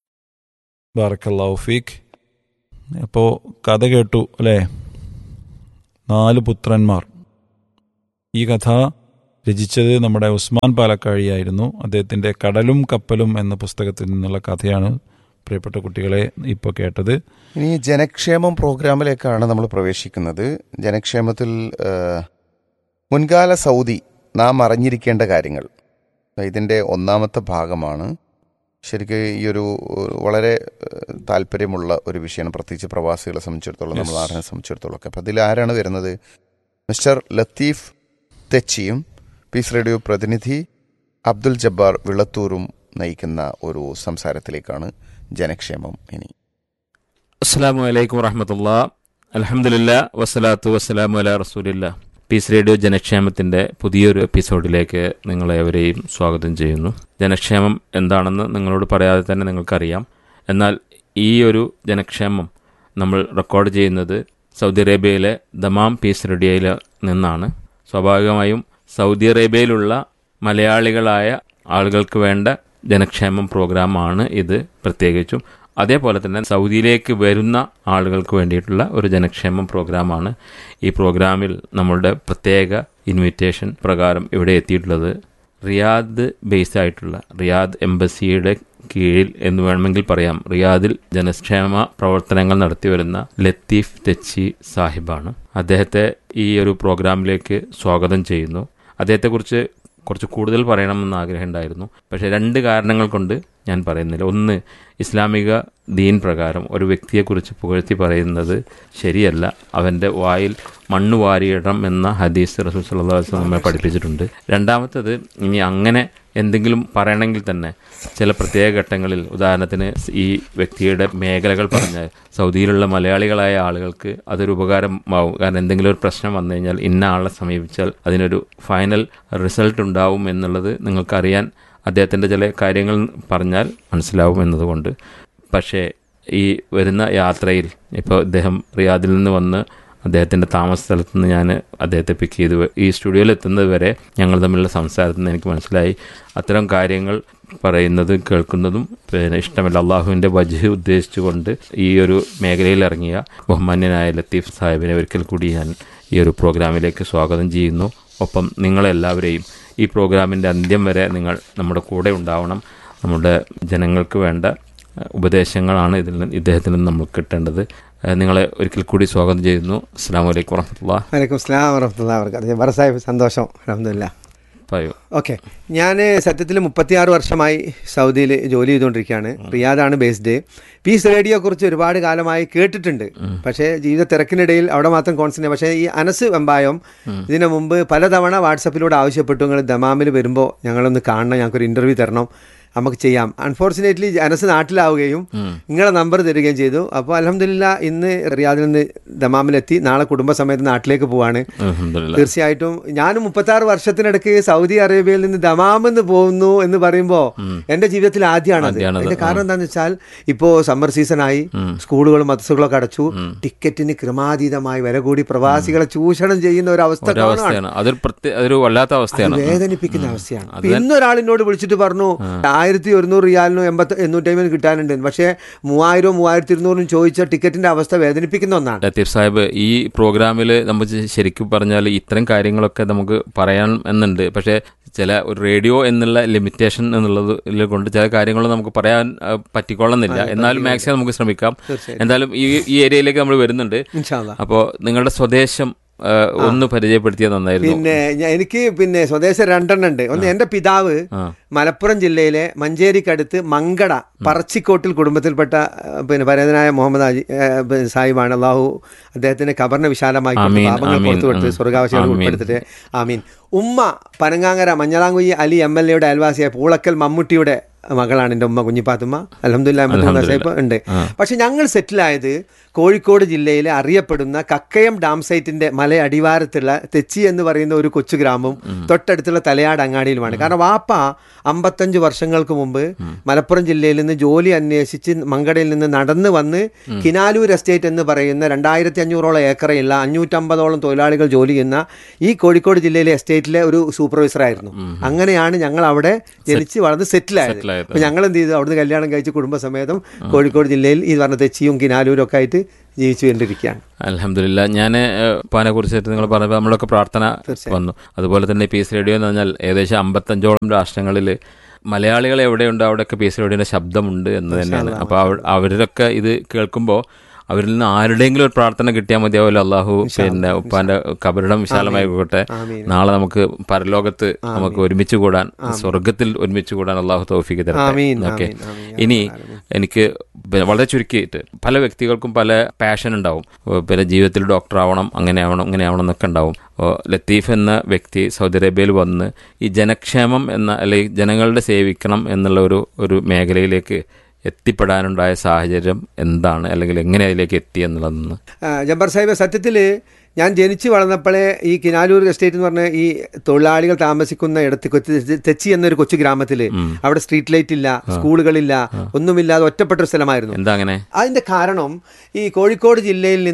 ബാറക്കല്ലാഹു ഫീക്ക്. അപ്പോൾ കഥ കേട്ടു അല്ലേ? നാല് പുത്രന്മാർ. ഈ കഥ രചിച്ചത് നമ്മുടെ ഉസ്മാൻ പാലക്കാഴിയായിരുന്നു. അദ്ദേഹത്തിൻ്റെ കടലും കപ്പലും എന്ന പുസ്തകത്തിൽ നിന്നുള്ള കഥയാണ് പ്രിയപ്പെട്ട കുട്ടികളെ ഇപ്പോൾ കേട്ടത്. ഇനി ജനക്ഷേമം പ്രോഗ്രാമിലേക്കാണ് നമ്മൾ പ്രവേശിക്കുന്നത്. ജനക്ഷേമത്തിൽ മുൻകാല സൗദി നാം അറിഞ്ഞിരിക്കേണ്ട കാര്യങ്ങൾ, ഇതിൻ്റെ ഒന്നാമത്തെ ഭാഗമാണ്. ശരിക്കും ഈ ഒരു വളരെ താല്പര്യമുള്ള ഒരു വിഷയമാണ്, പ്രത്യേകിച്ച് പ്രവാസികളെ സംബന്ധിച്ചിടത്തോളം, നമ്മൾ ആറിനെ സംബന്ധിച്ചിടത്തോളം ഒക്കെ. അപ്പം അതിൽ ആരാണ് വരുന്നത്? മിസ്റ്റർ ലത്തീഫ് തെച്ചിയും പീസ് റേഡിയോ പ്രതിനിധി അബ്ദുൽ ജബ്ബാർ വിളത്തൂരും നയിക്കുന്ന ഒരു സംസാരത്തിലേക്കാണ് ജനക്ഷേമം. ഇനി അസ്സലാമു അലൈക്കും വറഹ്മത്തുള്ളാഹി. അൽഹംദുലില്ലാ വസ്സലാത്തു വസ്സലാമു അലാ റസൂലില്ലാ. പീസ് റേഡിയോ ജനക്ഷേമത്തിൻ്റെ പുതിയൊരു എപ്പിസോഡിലേക്ക് നിങ്ങളെവരെയും സ്വാഗതം ചെയ്യുന്നു. ജനക്ഷേമം എന്താണെന്ന് നിങ്ങളോട് പറയാതെ തന്നെ നിങ്ങൾക്കറിയാം. എന്നാൽ ഈ ഒരു ജനക്ഷേമം നമ്മൾ റെക്കോർഡ് ചെയ്യുന്നത് സൗദി അറേബ്യയിലെ ദമാം പീസ് റേഡിയോയിൽ നിന്നാണ്. സ്വാഭാവികമായും സൗദി അറേബ്യയിലുള്ള മലയാളികളായ ആളുകൾക്ക് വേണ്ട ജനക്ഷേമം പ്രോഗ്രാമാണ് ഇത് പ്രത്യേകിച്ചും. അതേപോലെ തന്നെ സൗദിയിലേക്ക് വരുന്ന ആളുകൾക്ക് വേണ്ടിയിട്ടുള്ള ഒരു ജനക്ഷേമം പ്രോഗ്രാമാണ്. ഈ പ്രോഗ്രാമിൽ നമ്മളുടെ പ്രത്യേക ഇൻവിറ്റേഷൻ പ്രകാരം ഇവിടെ എത്തിയിട്ടുള്ളത് റിയാദ് ബേസ് ആയിട്ടുള്ള റിയാദ് എംബസിയുടെ കീഴിൽ എന്ന് വേണമെങ്കിൽ പറയാം, റിയാദിൽ ജനക്ഷേമ പ്രവർത്തനങ്ങൾ നടത്തിവരുന്ന ലത്തീഫ് തെച്ചി സാഹിബാണ്. അദ്ദേഹത്തെ ഈ ഒരു പ്രോഗ്രാമിലേക്ക് സ്വാഗതം ചെയ്യുന്നു. അദ്ദേഹത്തെക്കുറിച്ച് കുറച്ച് കൂടുതൽ പറയണമെന്ന് ആഗ്രഹമുണ്ടായിരുന്നു. പക്ഷേ രണ്ട് കാരണങ്ങൾ കൊണ്ട് ഞാൻ പറയുന്നില്ല. ഒന്ന്, ഇസ്ലാമിക ദീൻ പ്രകാരം ഒരു വ്യക്തിയെക്കുറിച്ച് പുകഴ്ത്തി പറയുന്നത് ശരിയല്ല. അവൻ്റെ വായിൽ മണ്ണ് വാരിയിടം എന്ന ഹദീസ് റസൂൽ സല്ലല്ലാഹു അലൈഹി വസല്ലം നമ്മെ പഠിപ്പിച്ചിട്ടുണ്ട്. രണ്ടാമത്തത്, ഇനി അങ്ങനെ എന്തെങ്കിലും പറയണമെങ്കിൽ തന്നെ ചില പ്രത്യേക ഘട്ടങ്ങളിൽ, ഉദാഹരണത്തിന് ഈ വ്യക്തിയുടെ മേഖലകൾ പറഞ്ഞാൽ സൗദിയിലുള്ള മലയാളികളായ ആളുകൾക്ക് അതൊരു ഉപകാരമാവും. കാരണം എന്തെങ്കിലും ഒരു പ്രശ്നം വന്നു കഴിഞ്ഞാൽ ഇന്ന ആളെ സമീപിച്ചാൽ അതിനൊരു ഫൈനൽ റിസൾട്ട് ഉണ്ടാവും എന്നുള്ളത് നിങ്ങൾക്കറിയാൻ അദ്ദേഹത്തിൻ്റെ ചില കാര്യങ്ങൾ പറഞ്ഞാൽ മനസ്സിലാവും എന്നതുകൊണ്ട്. പക്ഷേ ഈ വരുന്ന യാത്രയിൽ ഇപ്പോൾ അദ്ദേഹം റിയാദിൽ നിന്ന് വന്ന് അദ്ദേഹത്തിൻ്റെ താമസ സ്ഥലത്ത് നിന്ന് ഞാൻ അദ്ദേഹത്തെ പിക്ക് ചെയ്ത് ഈ സ്റ്റുഡിയോയിൽ എത്തുന്നത് വരെ ഞങ്ങൾ തമ്മിലുള്ള സംസാരത്തിൽ നിന്ന് എനിക്ക് മനസ്സിലായി അത്തരം കാര്യങ്ങൾ പറയുന്നത് കേൾക്കുന്നതും പിന്നെ ഇഷ്ടമല്ല. അള്ളാഹുവിൻ്റെ വജ്ഹ് ഉദ്ദേശിച്ചുകൊണ്ട് ഈ ഒരു മേഖലയിൽ ഇറങ്ങിയ ബഹുമാന്യനായ ലത്തീഫ് സാഹിബിനെ ഒരിക്കൽ കൂടി ഞാൻ ഈ ഒരു പ്രോഗ്രാമിലേക്ക് സ്വാഗതം ചെയ്യുന്നു. ഒപ്പം നിങ്ങളെല്ലാവരെയും ഈ പ്രോഗ്രാമിൻ്റെ അന്ത്യം വരെ നിങ്ങൾ നമ്മുടെ കൂടെ ഉണ്ടാവണം. നമ്മുടെ ജനങ്ങൾക്ക് വേണ്ട ഉപദേശങ്ങളാണ് ഇതിൽ നിന്ന് ഇദ്ദേഹത്തിൽ നിന്ന് നമുക്ക് കിട്ടേണ്ടത്. നിങ്ങളെ ഒരിക്കൽ കൂടി സ്വാഗതം ചെയ്യുന്നു. അസ്സലാമു അലൈക്കും വറഹ്മത്തുള്ളാഹി. വലൈക്കും അസ്സലാം വറഹ്മത്തുള്ളാഹി വബറകാതുഹു. ജബ്ബാർ സാഹിബ്, സന്തോഷം. അൽഹംദുലില്ലാഹ്. പറയൂ. ഓക്കെ, ഞാൻ സത്യത്തിൽ മുപ്പത്തിയാറ് വർഷമായി സൗദിയിൽ ജോലി ചെയ്തുകൊണ്ടിരിക്കുകയാണ്. റിയാദാണ് ബേസ്ഡ്. പീസ് റേഡിയോയെക്കുറിച്ച് ഒരുപാട് കാലമായി കേട്ടിട്ടുണ്ട്. പക്ഷേ ജീവിത തിരക്കിനിടയിൽ അവിടെ മാത്രം കോൺസെൻട്രേറ്റ്. പക്ഷേ ഈ അനസ് വെമ്പായം ഇതിനു മുമ്പ് പലതവണ വാട്സപ്പിലൂടെ ആവശ്യപ്പെട്ടു, നിങ്ങൾ ദമാമിൽ വരുമ്പോൾ ഞങ്ങളൊന്ന് കാണണം, ഞങ്ങൾക്കൊരു ഇൻ്റർവ്യൂ തരണം, നമുക്ക് ചെയ്യാം. അൺഫോർച്ചുനേറ്റ്ലി അനസ് നാട്ടിലാവുകയും നിങ്ങളെ നമ്പർ തരികയും ചെയ്തു. അപ്പോൾ അൽഹംദുലില്ലാ ഇന്ന് റിയാദിൽ നിന്ന് ദമാമിലെത്തി, നാളെ കുടുംബസമേതം നാട്ടിലേക്ക് പോവാണ്. തീർച്ചയായിട്ടും ഞാനും മുപ്പത്താറ് വർഷത്തിനിടയ്ക്ക് സൗദി അറേബ്യയിൽ നിന്ന് ദമാമെന്ന് പോകുന്നു എന്ന് പറയുമ്പോൾ എൻ്റെ ജീവിതത്തിൽ ആദ്യമാണത്. അതിൻ്റെ കാരണം എന്താണെന്ന് വെച്ചാൽ ഇപ്പോൾ സമ്മർ സീസണായി, സ്കൂളുകളും മദ്രസകളൊക്കെ അടച്ചു, ടിക്കറ്റിന് ക്രമാതീതമായി വില കൂടി പ്രവാസികളെ ചൂഷണം ചെയ്യുന്ന ഒരു അവസ്ഥ, വേദനിപ്പിക്കുന്ന അവസ്ഥയാണ്. ഇന്നൊരാളിനോട് വിളിച്ചിട്ട് പറഞ്ഞു ആയിരത്തി ഒരുന്നൂറ് റിയാലിനും എൺപത്തി എണ്ണൂറ്റി അമ്പതിന് കിട്ടാനുണ്ട്. പക്ഷേ മൂവായിരവും മൂവായിരത്തി ഇരുന്നൂറും ചോദിച്ച ടിക്കറ്റിന്റെ അവസ്ഥ വേദനിപ്പിക്കുന്ന ഒന്നാണ്. ലത്തീഫ് സാഹിബ്, ഈ പ്രോഗ്രാമിൽ നമുക്ക് ശരിക്കും പറഞ്ഞാൽ ഇത്തരം കാര്യങ്ങളൊക്കെ നമുക്ക് പറയാൻ എന്നുണ്ട്. പക്ഷേ ചില ഒരു റേഡിയോ എന്നുള്ള ലിമിറ്റേഷൻ എന്നുള്ളത് കൊണ്ട് ചില കാര്യങ്ങൾ നമുക്ക് പറയാൻ പറ്റിക്കൊള്ളുന്നില്ല. എന്നാലും മാക്സിമം നമുക്ക് ശ്രമിക്കാം. എന്തായാലും ഈ ഈ ഏരിയയിലേക്ക് നമ്മൾ വരുന്നുണ്ട്. അപ്പോൾ നിങ്ങളുടെ സ്വദേശം ഒന്ന് പരിചയപ്പെടുത്തിയത് നന്നായിരുന്നു. പിന്നെ എനിക്ക് പിന്നെ സ്വദേശം രണ്ടെണ്ണം ഉണ്ട്. ഒന്ന് എൻ്റെ പിതാവ് മലപ്പുറം ജില്ലയിലെ മഞ്ചേരിക്കടുത്ത് മങ്കട പറച്ചിക്കോട്ടിൽ കുടുംബത്തിൽപ്പെട്ട പിന്നെ പരേതനായ മുഹമ്മദ് അജി സാഹിബാണ്. അള്ളാഹു അദ്ദേഹത്തിന്റെ ഖബറിനെ വിശാലമായി പാപങ്ങൾ പുറത്തു കൊടുത്ത് സ്വർഗാവശികൾ ഉൾപ്പെടുത്തിട്ട് ആമീൻ. ഉമ്മ പനങ്ങാങ്ങര മഞ്ഞളാങ്കുഴി അലി എം എൽ എയുടെ അയൽവാസിയായ പൂളക്കൽ മമ്മൂട്ടിയുടെ മകളാണ് എൻ്റെ ഉമ്മ കുഞ്ഞിപ്പാത്തുമ്മ. അൽഹംദുലില്ലാഹ് സാഹിബ് ഉണ്ട്. പക്ഷെ ഞങ്ങൾ സെറ്റിലായത് കോഴിക്കോട് ജില്ലയിലെ അറിയപ്പെടുന്ന കക്കയം ഡാം സൈറ്റിന്റെ മല അടിവാരത്തുള്ള തെച്ചി എന്ന് പറയുന്ന ഒരു കൊച്ചു ഗ്രാമവും തൊട്ടടുത്തുള്ള തലയാട് അങ്ങാടിയിലുമാണ്. കാരണം വാപ്പ അമ്പത്തഞ്ച് വർഷങ്ങൾക്ക് മുമ്പ് മലപ്പുറം ജില്ലയിൽ നിന്ന് ജോലി അന്വേഷിച്ച് മങ്കടയിൽ നിന്ന് നടന്ന് വന്ന് കിനാലൂർ എസ്റ്റേറ്റ് എന്ന് പറയുന്ന രണ്ടായിരത്തി അഞ്ഞൂറോളം ഏക്കറയുള്ള അഞ്ഞൂറ്റമ്പതോളം തൊഴിലാളികൾ ജോലി ചെയ്യുന്ന ഈ കോഴിക്കോട് ജില്ലയിലെ എസ്റ്റേറ്റിലെ ഒരു സൂപ്പർവൈസറായിരുന്നു. അങ്ങനെയാണ് ഞങ്ങൾ അവിടെ ജനിച്ച് വളർന്ന് സെറ്റിലായത്. അപ്പോൾ ഞങ്ങൾ എന്ത് ചെയ്തു, അവിടുന്ന് കല്യാണം കഴിച്ച് കുടുംബസമേതം കോഴിക്കോട് ജില്ലയിൽ ഈ പറഞ്ഞ തെച്ചിയും കിനാലൂരും ഒക്കെ ആയിട്ട് ജീവിച്ചു കൊണ്ടിരിക്കുകയാണ്. അൽഹംദുലില്ലാഹ്. ഞാൻ ഉപ്പാനെ കുറിച്ചിട്ട് നിങ്ങൾ പറഞ്ഞപ്പോൾ നമ്മളൊക്കെ പ്രാർത്ഥന വന്നു. അതുപോലെ തന്നെ പീസ് റേഡിയോ എന്ന് പറഞ്ഞാൽ ഏകദേശം അമ്പത്തഞ്ചോളം രാഷ്ട്രങ്ങളിൽ മലയാളികൾ എവിടെയുണ്ടോ അവിടെയൊക്കെ പീസ് റേഡിയോയുടെ ശബ്ദമുണ്ട് എന്ന് തന്നെയാണ്. അപ്പോൾ അവരൊക്കെ ഇത് കേൾക്കുമ്പോൾ അവരിൽ നിന്ന് ആരുടെയെങ്കിലും ഒരു പ്രാർത്ഥന കിട്ടിയാൽ മതിയാവുമല്ലോ. അള്ളാഹു പിന്നെ ഉപ്പാന്റെ കബറിടം വിശാലമായി പോകട്ടെ. നാളെ നമുക്ക് പരലോകത്ത് നമുക്ക് ഒരുമിച്ച് കൂടാൻ, സ്വർഗത്തിൽ ഒരുമിച്ച് കൂടാൻ അള്ളാഹു തൗഫീഖ് തരട്ടെ. ഓക്കെ, ഇനി എനിക്ക് വളരെ ചുരുക്കിയിട്ട് പല വ്യക്തികൾക്കും പല പാഷൻ ഉണ്ടാവും. പിന്നെ ജീവിതത്തിൽ ഡോക്ടർ ആവണം, അങ്ങനെ ആവണം, ഇങ്ങനെ ആവണം എന്നൊക്കെ ഉണ്ടാവും. ലത്തീഫ് എന്ന വ്യക്തി സൗദി അറേബ്യയിൽ വന്ന് ഈ ജനക്ഷേമം എന്ന അല്ലെങ്കിൽ ജനങ്ങളുടെ സേവിക്കണം എന്നുള്ള ഒരു ഒരു മേഖലയിലേക്ക് എത്തിപ്പെടാനുണ്ടായ സാഹചര്യം എന്താണ്, അല്ലെങ്കിൽ എങ്ങനെ അതിലേക്ക് എത്തി എന്നുള്ളതെന്ന്. ജബ്ബാർ സാഹിബ്, സത്യത്തിൽ ഞാൻ ജനിച്ചു വളർന്നപ്പോഴേ ഈ കിനാലൂർ എസ്റ്റേറ്റ് എന്ന് പറഞ്ഞ ഈ തൊഴിലാളികൾ താമസിക്കുന്ന ഇടത്ത് കൊച്ചി തെച്ചി എന്നൊരു കൊച്ചു ഗ്രാമത്തിൽ അവിടെ സ്ട്രീറ്റ് ലൈറ്റ് ഇല്ല, സ്കൂളുകളില്ല, ഒന്നുമില്ലാതെ ഒറ്റപ്പെട്ട ഒരു സ്ഥലമായിരുന്നു. എന്താ അങ്ങനെ? അതിന്റെ കാരണം ഈ കോഴിക്കോട് ജില്ലയിൽ നിന്ന്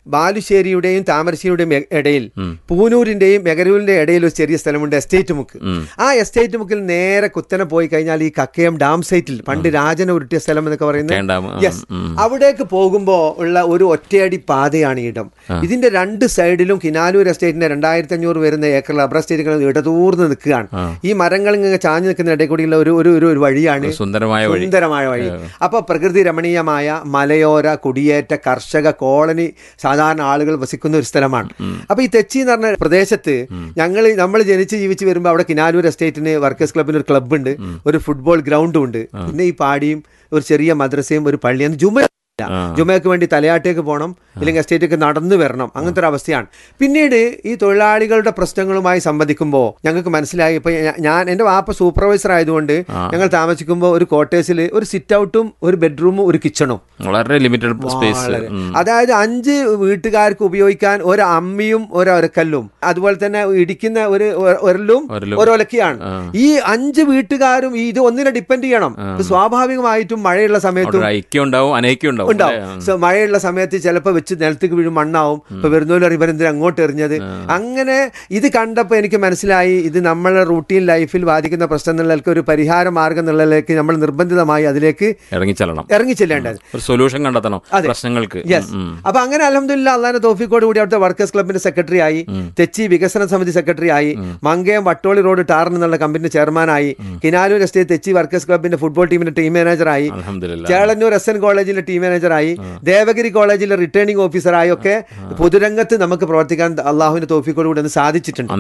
ബാലുശ്ശേരിയുടെയും താമരശ്ശേരിയുടെയും ഇടയിൽ പൂനൂരിന്റെയും മെഗരൂരിന്റെ ഇടയിൽ ഒരു ചെറിയ സ്ഥലമുണ്ട്, എസ്റ്റേറ്റ് മുക്ക്. ആ എസ്റ്റേറ്റ് മുക്കിൽ നേരെ കുത്തനെ പോയി കഴിഞ്ഞാൽ ഈ കക്കയം ഡാം സൈറ്റിൽ പണ്ട് രാജന ഉരുട്ടിയ സ്ഥലം എന്നൊക്കെ പറയുന്നത്, യെസ്, അവിടേക്ക് പോകുമ്പോ ഉള്ള ഒരു ഒറ്റയടി പാതയാണ് ഇടം. ഇതിന്റെ രണ്ട് സൈഡിലും കിനാലൂർ എസ്റ്റേറ്റിന്റെ രണ്ടായിരത്തി അഞ്ഞൂറ് വരുന്ന ഏക്കർ റബ്ബർ എസ്റ്റേറ്റുകൾ ഇടതൂർന്ന് നിൽക്കുകയാണ്. ഈ മരങ്ങൾ ഇങ്ങനെ ചാഞ്ഞു നിൽക്കുന്ന ഇടയിൽ കൂടിയുള്ള ഒരു ഒരു ഒരു വഴിയാണ് സുന്ദരമായ സുന്ദരമായ വഴി. അപ്പൊ പ്രകൃതി രമണീയമായ മലയോര കുടിയേറ്റ കർഷക കോളനി സാധാരണ ആളുകൾ വസിക്കുന്ന ഒരു സ്ഥലമാണ്. അപ്പൊ ഈ തെച്ചി എന്ന് പറഞ്ഞ പ്രദേശത്ത് ഞങ്ങൾ നമ്മൾ ജനിച്ച് ജീവിച്ച് വരുമ്പോൾ അവിടെ കിനാലൂർ എസ്റ്റേറ്റിന് വർക്കേഴ്സ് ക്ലബിന് ഒരു ക്ലബ്ബുണ്ട്, ഒരു ഫുട്ബോൾ ഗ്രൗണ്ടും ഉണ്ട്, പിന്നെ ഈ പാടിയും ഒരു ചെറിയ മദ്രസയും ഒരു പള്ളിയും. ജുമ ജുമയ്ക്ക് വേണ്ടി തലയാട്ടേക്ക് പോകണം, അല്ലെങ്കിൽ എസ്റ്റേറ്റേക്ക് നടന്നു വരണം, അങ്ങനത്തെ ഒരു അവസ്ഥയാണ്. പിന്നീട് ഈ തൊഴിലാളികളുടെ പ്രശ്നങ്ങളുമായി സംവദിക്കുമ്പോൾ ഞങ്ങൾക്ക് മനസ്സിലായി, ഇപ്പൊ ഞാൻ എൻ്റെ വാപ്പ സൂപ്പർവൈസർ ആയതുകൊണ്ട് ഞങ്ങൾ താമസിക്കുമ്പോൾ ഒരു ക്വാർട്ടേഴ്സിൽ ഒരു സിറ്റ് ഔട്ടും ഒരു ബെഡ്റൂമും ഒരു കിച്ചണും, വളരെ ലിമിറ്റഡ് സ്പേസ്. അതായത് അഞ്ച് വീട്ടുകാർക്ക് ഉപയോഗിക്കാൻ ഒരു അമ്മിയും ഒരു ഒരക്കല്ലും അതുപോലെ തന്നെ ഇടിക്കുന്ന ഒരു ഒരലും ഒരൊലക്കയാണ്. ഈ അഞ്ച് വീട്ടുകാരും ഇത് ഒന്നിനെ ഡിപ്പെൻഡ് ചെയ്യണം. സ്വാഭാവികമായിട്ടും മഴയുള്ള സമയത്തും ഉണ്ടാവും. മഴയുള്ള സമയത്ത് ചിലപ്പോൾ വെച്ച് നിലത്തേക്ക് വീഴും, മണ്ണാവും. ഇപ്പൊ വരുന്നവരും ഇവരെന്തിനാ അങ്ങോട്ട് എറിഞ്ഞത്. അങ്ങനെ ഇത് കണ്ടപ്പോൾ എനിക്ക് മനസ്സിലായി, ഇത് നമ്മളെ റൂട്ടീൻ ലൈഫിൽ ബാധിക്കുന്ന പ്രശ്നം എന്നുള്ളതിലേക്ക് ഒരു പരിഹാര മാർഗം എന്നുള്ളതിലേക്ക് നമ്മൾ നിർബന്ധിതമായി അതിലേക്ക് ഇറങ്ങിച്ചെല്ലണം ഇറങ്ങിച്ചെല്ലേണ്ടത് ഒരു സൊല്യൂഷൻ കണ്ടെത്തണം പ്രശ്നങ്ങൾക്ക്. അപ്പൊ അങ്ങനെ അൽഹംദുലില്ലാ അള്ളാന്റെ തൗഫീഖോട് കൂടി അവിടുത്തെ വർക്കേഴ്സ് ക്ലബിന്റെ സെക്രട്ടറി ആയി, തെച്ചി വികസന സമിതി സെക്രട്ടറി ആയി, മങ്കയം വട്ടോളി റോഡ് ടാർ എന്നുള്ള കമ്പനിയുടെ ചെയർമാനായി, കിനാലൂർ എസ്റ്റേറ്റ് തെച്ചി വർക്കേഴ്സ് ക്ലബിന്റെ ഫുട്ബോൾ ടീമിന്റെ ടീം മാനേജറായി, ചേളന്നൂർ എസ് എൻ കോളേജിലെ ടീം മാനേജറായി, ദേവഗിരി കോളേജിലെ റിട്ടേണിംഗ് ഓഫീസറായി ഒക്കെ പൊതുരംഗത്ത് നമുക്ക് പ്രവർത്തിക്കാൻ അള്ളാഹുവിന്റെ തൗഫീഖോട് കൂടി ഒന്ന് സാധിച്ചിട്ടുണ്ട്.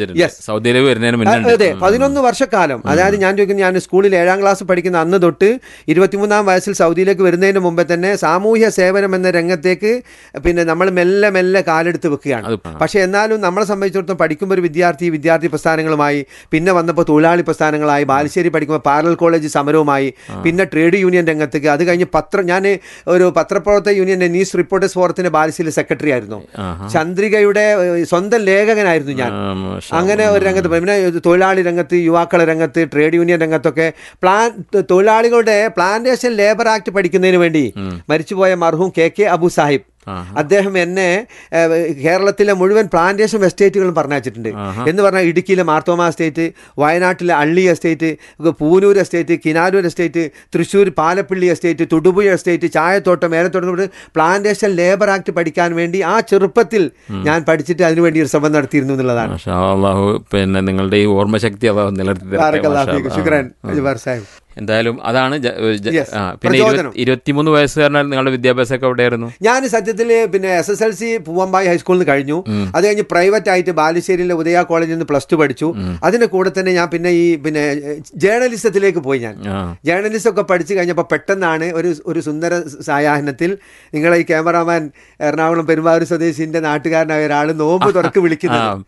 അതെ, പതിനൊന്ന് വർഷക്കാലം. അതായത് ഞാൻ ചോദിക്കുന്നത്, ഞാൻ സ്കൂളിൽ ഏഴാം ക്ലാസ് പഠിക്കുന്ന അന്ന് തൊട്ട് ഇരുപത്തിമൂന്നാം വയസ്സിൽ സൗദിയിലേക്ക് വരുന്നതിന് മുമ്പേ തന്നെ സാമൂഹ്യ സേവനം എന്ന രംഗത്തേക്ക് പിന്നെ നമ്മൾ മെല്ലെ മെല്ലെ കാലെടുത്ത് വെക്കുകയാണ്. പക്ഷെ എന്നാലും നമ്മളെ സംബന്ധിച്ചിടത്തോളം പഠിക്കുമ്പോൾ ഒരു വിദ്യാർത്ഥി വിദ്യാർത്ഥി പ്രസ്ഥാനങ്ങളുമായി, പിന്നെ വന്നപ്പോൾ തൊഴിലാളി പ്രസ്ഥാനങ്ങളായി, ബാലുശ്ശേരി പഠിക്കുമ്പോൾ പാരലൽ കോളേജ് സമരവുമായി, പിന്നെ ട്രേഡ് യൂണിയൻ രംഗത്തേക്ക്, അത് കഴിഞ്ഞ് പത്രം, ഞാൻ ഒരു പത്രപ്രവർത്തക യൂണിയന്റെ ന്യൂസ് റിപ്പോർട്ടേഴ്സ് ഫോറത്തിന്റെ ബാലുശ്ശേരി സെക്രട്ടറി ആയിരുന്നു, ചന്ദ്രികയുടെ സ്വന്തം ലേഖകനായിരുന്നു ഞാൻ. അങ്ങനെ ഒരു രംഗത്ത്, പിന്നെ തൊഴിലാളി രംഗത്ത്, യുവാക്കളെ രംഗത്ത്, ട്രേഡ് യൂണിയൻ രംഗത്തൊക്കെ പ്ലാൻ തൊഴിലാളികളുടെ പ്ലാന്റേഷൻ ലേബർ ആക്ട് പഠിക്കുന്നതിന് വേണ്ടി മരിച്ചുപോയ മർഹൂം കെ കെ അബു സാഹിബ് അദ്ദേഹം എന്നെ കേരളത്തിലെ മുഴുവൻ പ്ലാന്റേഷൻ എസ്റ്റേറ്റുകളും പറഞ്ഞയച്ചിട്ടുണ്ട്. എന്ന് പറഞ്ഞാൽ ഇടുക്കിയിലെ മാർത്തോമ എസ്റ്റേറ്റ്, വയനാട്ടിലെ അള്ളി estate, Poonoor estate, Kinalur estate, Thrissur Palappilly estate, Thodupuzha estate, ചായത്തോട്ടം, ഏലത്തോട്ടം, plantation labour act പഠിക്കാൻ വേണ്ടി ആ ചെറുപ്പത്തിൽ ഞാൻ പഠിച്ചിട്ട് അതിനുവേണ്ടി ഒരു ശ്രമം നടത്തിയിരുന്നു എന്നുള്ളതാണ്. പിന്നെ നിങ്ങളുടെ ഈ ഓർമ്മശക്തി എന്തായാലും അതാണ്. പിന്നെ ഇരുപത്തിമൂന്ന് വയസ്സുകാരനാൽ നിങ്ങളുടെ വിദ്യാഭ്യാസമൊക്കെ എവിടെയായിരുന്നു? ഞാൻ സത്യത്തിൽ പിന്നെ S S L C Poovambayi ഹൈസ്കൂളിൽ നിന്ന് കഴിഞ്ഞു. അത് കഴിഞ്ഞ് പ്രൈവറ്റ് ആയിട്ട് ബാലുശ്ശേരിയിലെ ഉദയ കോളേജിൽ നിന്ന് പ്ലസ് ടു പഠിച്ചു. അതിന്റെ കൂടെ തന്നെ ഞാൻ പിന്നെ ഈ പിന്നെ ജേർണലിസത്തിലേക്ക് പോയി. ഞാൻ ജേർണലിസം ഒക്കെ പഠിച്ചു കഴിഞ്ഞപ്പോൾ പെട്ടെന്നാണ് ഒരു ഒരു സുന്ദര സായാഹ്നത്തിൽ നിങ്ങളെ ഈ ക്യാമറാമാൻ എറണാകുളം പെരുമ്പാവൂർ സ്വദേശിന്റെ നാട്ടുകാരനായ ഒരാൾ നോമ്പ് തുറക്ക് വിളിക്കുന്നത്,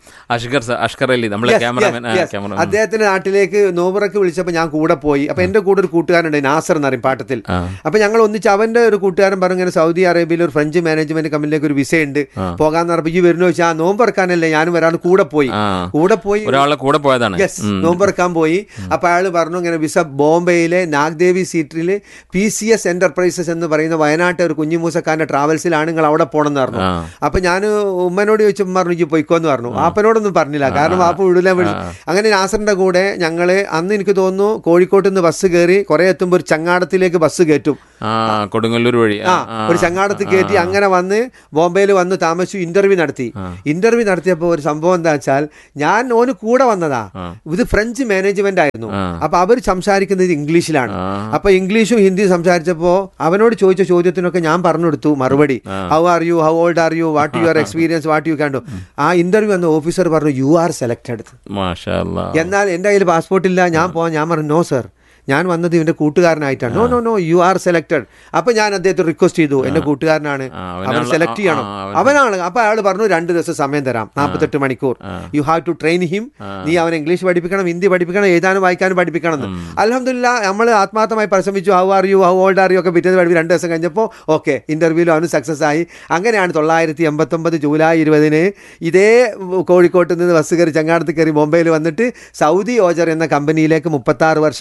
അദ്ദേഹത്തിന്റെ നാട്ടിലേക്ക് നോമ്പുറക്ക് വിളിച്ചപ്പോൾ ഞാൻ കൂടെ പോയി. അപ്പൊ എന്റെ കൂടെ ഒരു കൂട്ടുകാരുണ്ട്, നാസർ എന്ന് പറയും പാട്ടത്തിൽ. അപ്പൊ ഞങ്ങൾ ഒന്നിച്ച്, അവന്റെ ഒരു കൂട്ടുകാരൻ പറഞ്ഞു ഇങ്ങനെ സൗദി അറേബ്യയിൽ ഒരു ഫ്രഞ്ച് മാനേജ്മെന്റ് കമ്പനിയിലേക്ക് ഒരു വിസ ഉണ്ട്, പോകാന്ന് പറഞ്ഞപ്പോൾ ഈ വരുന്ന വെച്ചാൽ ആ നോമ്പറക്കാനല്ലേ ഞാനും ഒരാൾ കൂടെ പോയി കൂടെ പോയി ഒരാളെ കൂടെ പോയതാണ്. യെസ്, നോമ്പറക്കാൻ പോയി. അപ്പൊ അയാൾ പറഞ്ഞു ഇങ്ങനെ വിസ ബോംബെയിലെ നാഗ്ദേവി സീറ്റില് പി സി എസ് എന്റർപ്രൈസസ് എന്ന് പറയുന്ന വയനാട്ടെ ഒരു കുഞ്ഞിമൂസക്കാരന്റെ ട്രാവൽസിലാണ് നിങ്ങൾ അവിടെ പോകണം എന്ന് പറഞ്ഞു. അപ്പൊ ഞാൻ ഉമ്മനോട് ചോദിച്ചു, ഉമ്മ പറഞ്ഞു പോയിക്കോന്ന് പറഞ്ഞു. ആപ്പനോടൊന്നും പറഞ്ഞില്ല, കാരണം ആപ്പ് വിടില്ല വിളി. അങ്ങനെ നാസറിന്റെ കൂടെ ഞങ്ങള് അന്ന് എനിക്ക് തോന്നുന്നു കോഴിക്കോട്ട് നിന്ന് ബസ് കയറി കുറെ എത്തുമ്പോൾ ഒരു ചങ്ങാടത്തിലേക്ക് ബസ് കയറ്റും, കൊടുങ്ങല്ലൂർ വഴി ആ ഒരു ചങ്ങാടത്തിൽ കയറ്റി അങ്ങനെ വന്ന് ബോംബെയിൽ വന്ന് താമസിച്ചു. ഇന്റർവ്യൂ നടത്തി. ഇന്റർവ്യൂ നടത്തിയപ്പോൾ ഒരു സംഭവം എന്താ വെച്ചാൽ, ഞാൻ ഓന് കൂടെ വന്നതാ, ഇത് ഫ്രഞ്ച് മാനേജ്മെന്റ് ആയിരുന്നു. അപ്പൊ അവർ സംസാരിക്കുന്നത് ഇംഗ്ലീഷിലാണ്. അപ്പൊ ഇംഗ്ലീഷും ഹിന്ദിയും സംസാരിച്ചപ്പോ അവനോട് ചോദിച്ച ചോദ്യത്തിനൊക്കെ ഞാൻ പറഞ്ഞു കൊടുത്തു മറുപടി. How are you, how old are you, what your experience, what you can do. ആ ഇന്റർവ്യൂ വന്ന ഓഫീസർ പറഞ്ഞു യു ആർ സെലക്ടഡ്. എന്നാൽ എന്റെ കയ്യിൽ പാസ്പോർട്ട് ഇല്ല, ഞാൻ പോവാൻ. ഞാൻ പറഞ്ഞു നോ സർ, ഞാൻ വന്നത് ഇവന്റെ കൂട്ടുകാരനായിട്ടാണ്. No no no you are selected. അപ്പൊ ഞാൻ അദ്ദേഹത്തെ റിക്വസ്റ്റ് ചെയ്തു, എന്റെ കൂട്ടുകാരനാണ്, അവൻ സെലക്ട് ചെയ്യണം, അവനാണ്. അപ്പൊ അയാൾ പറഞ്ഞു രണ്ട് ദിവസം സമയം തരാം, നാൽപ്പത്തെട്ട് മണിക്കൂർ, you have to train him. നീ അവൻ ഇംഗ്ലീഷ് പഠിപ്പിക്കണം, ഹിന്ദി പഠിപ്പിക്കണം, എഴുതാനും വായിക്കാനും പഠിപ്പിക്കണം എന്ന്. അൽഹംദുലില്ലാ നമ്മൾ ആത്മാർത്ഥമായി പരിശ്രമിച്ചു. How are you, how old are you ഒക്കെ പിറ്റേന്ന് പഠിപ്പിച്ച് രണ്ട് ദിവസം കഴിഞ്ഞപ്പോൾ ഓക്കെ, ഇന്റർവ്യൂവിൽ അവന് സക്സസ് ആയി. അങ്ങനെയാണ് തൊള്ളായിരത്തി എൺപത്തി ഒമ്പത് ജൂലൈ ഇരുപതിന് ഇതേ കോഴിക്കോട്ട് നിന്ന് ബസ് കയറി ചങ്ങാടത്ത് കയറി ബോംബെയിൽ വന്നിട്ട് സൗദി ഓജർ എന്ന കമ്പനിയിലേക്ക് മുപ്പത്തി ആറ് വർഷങ്ങൾക്ക് മുമ്പ്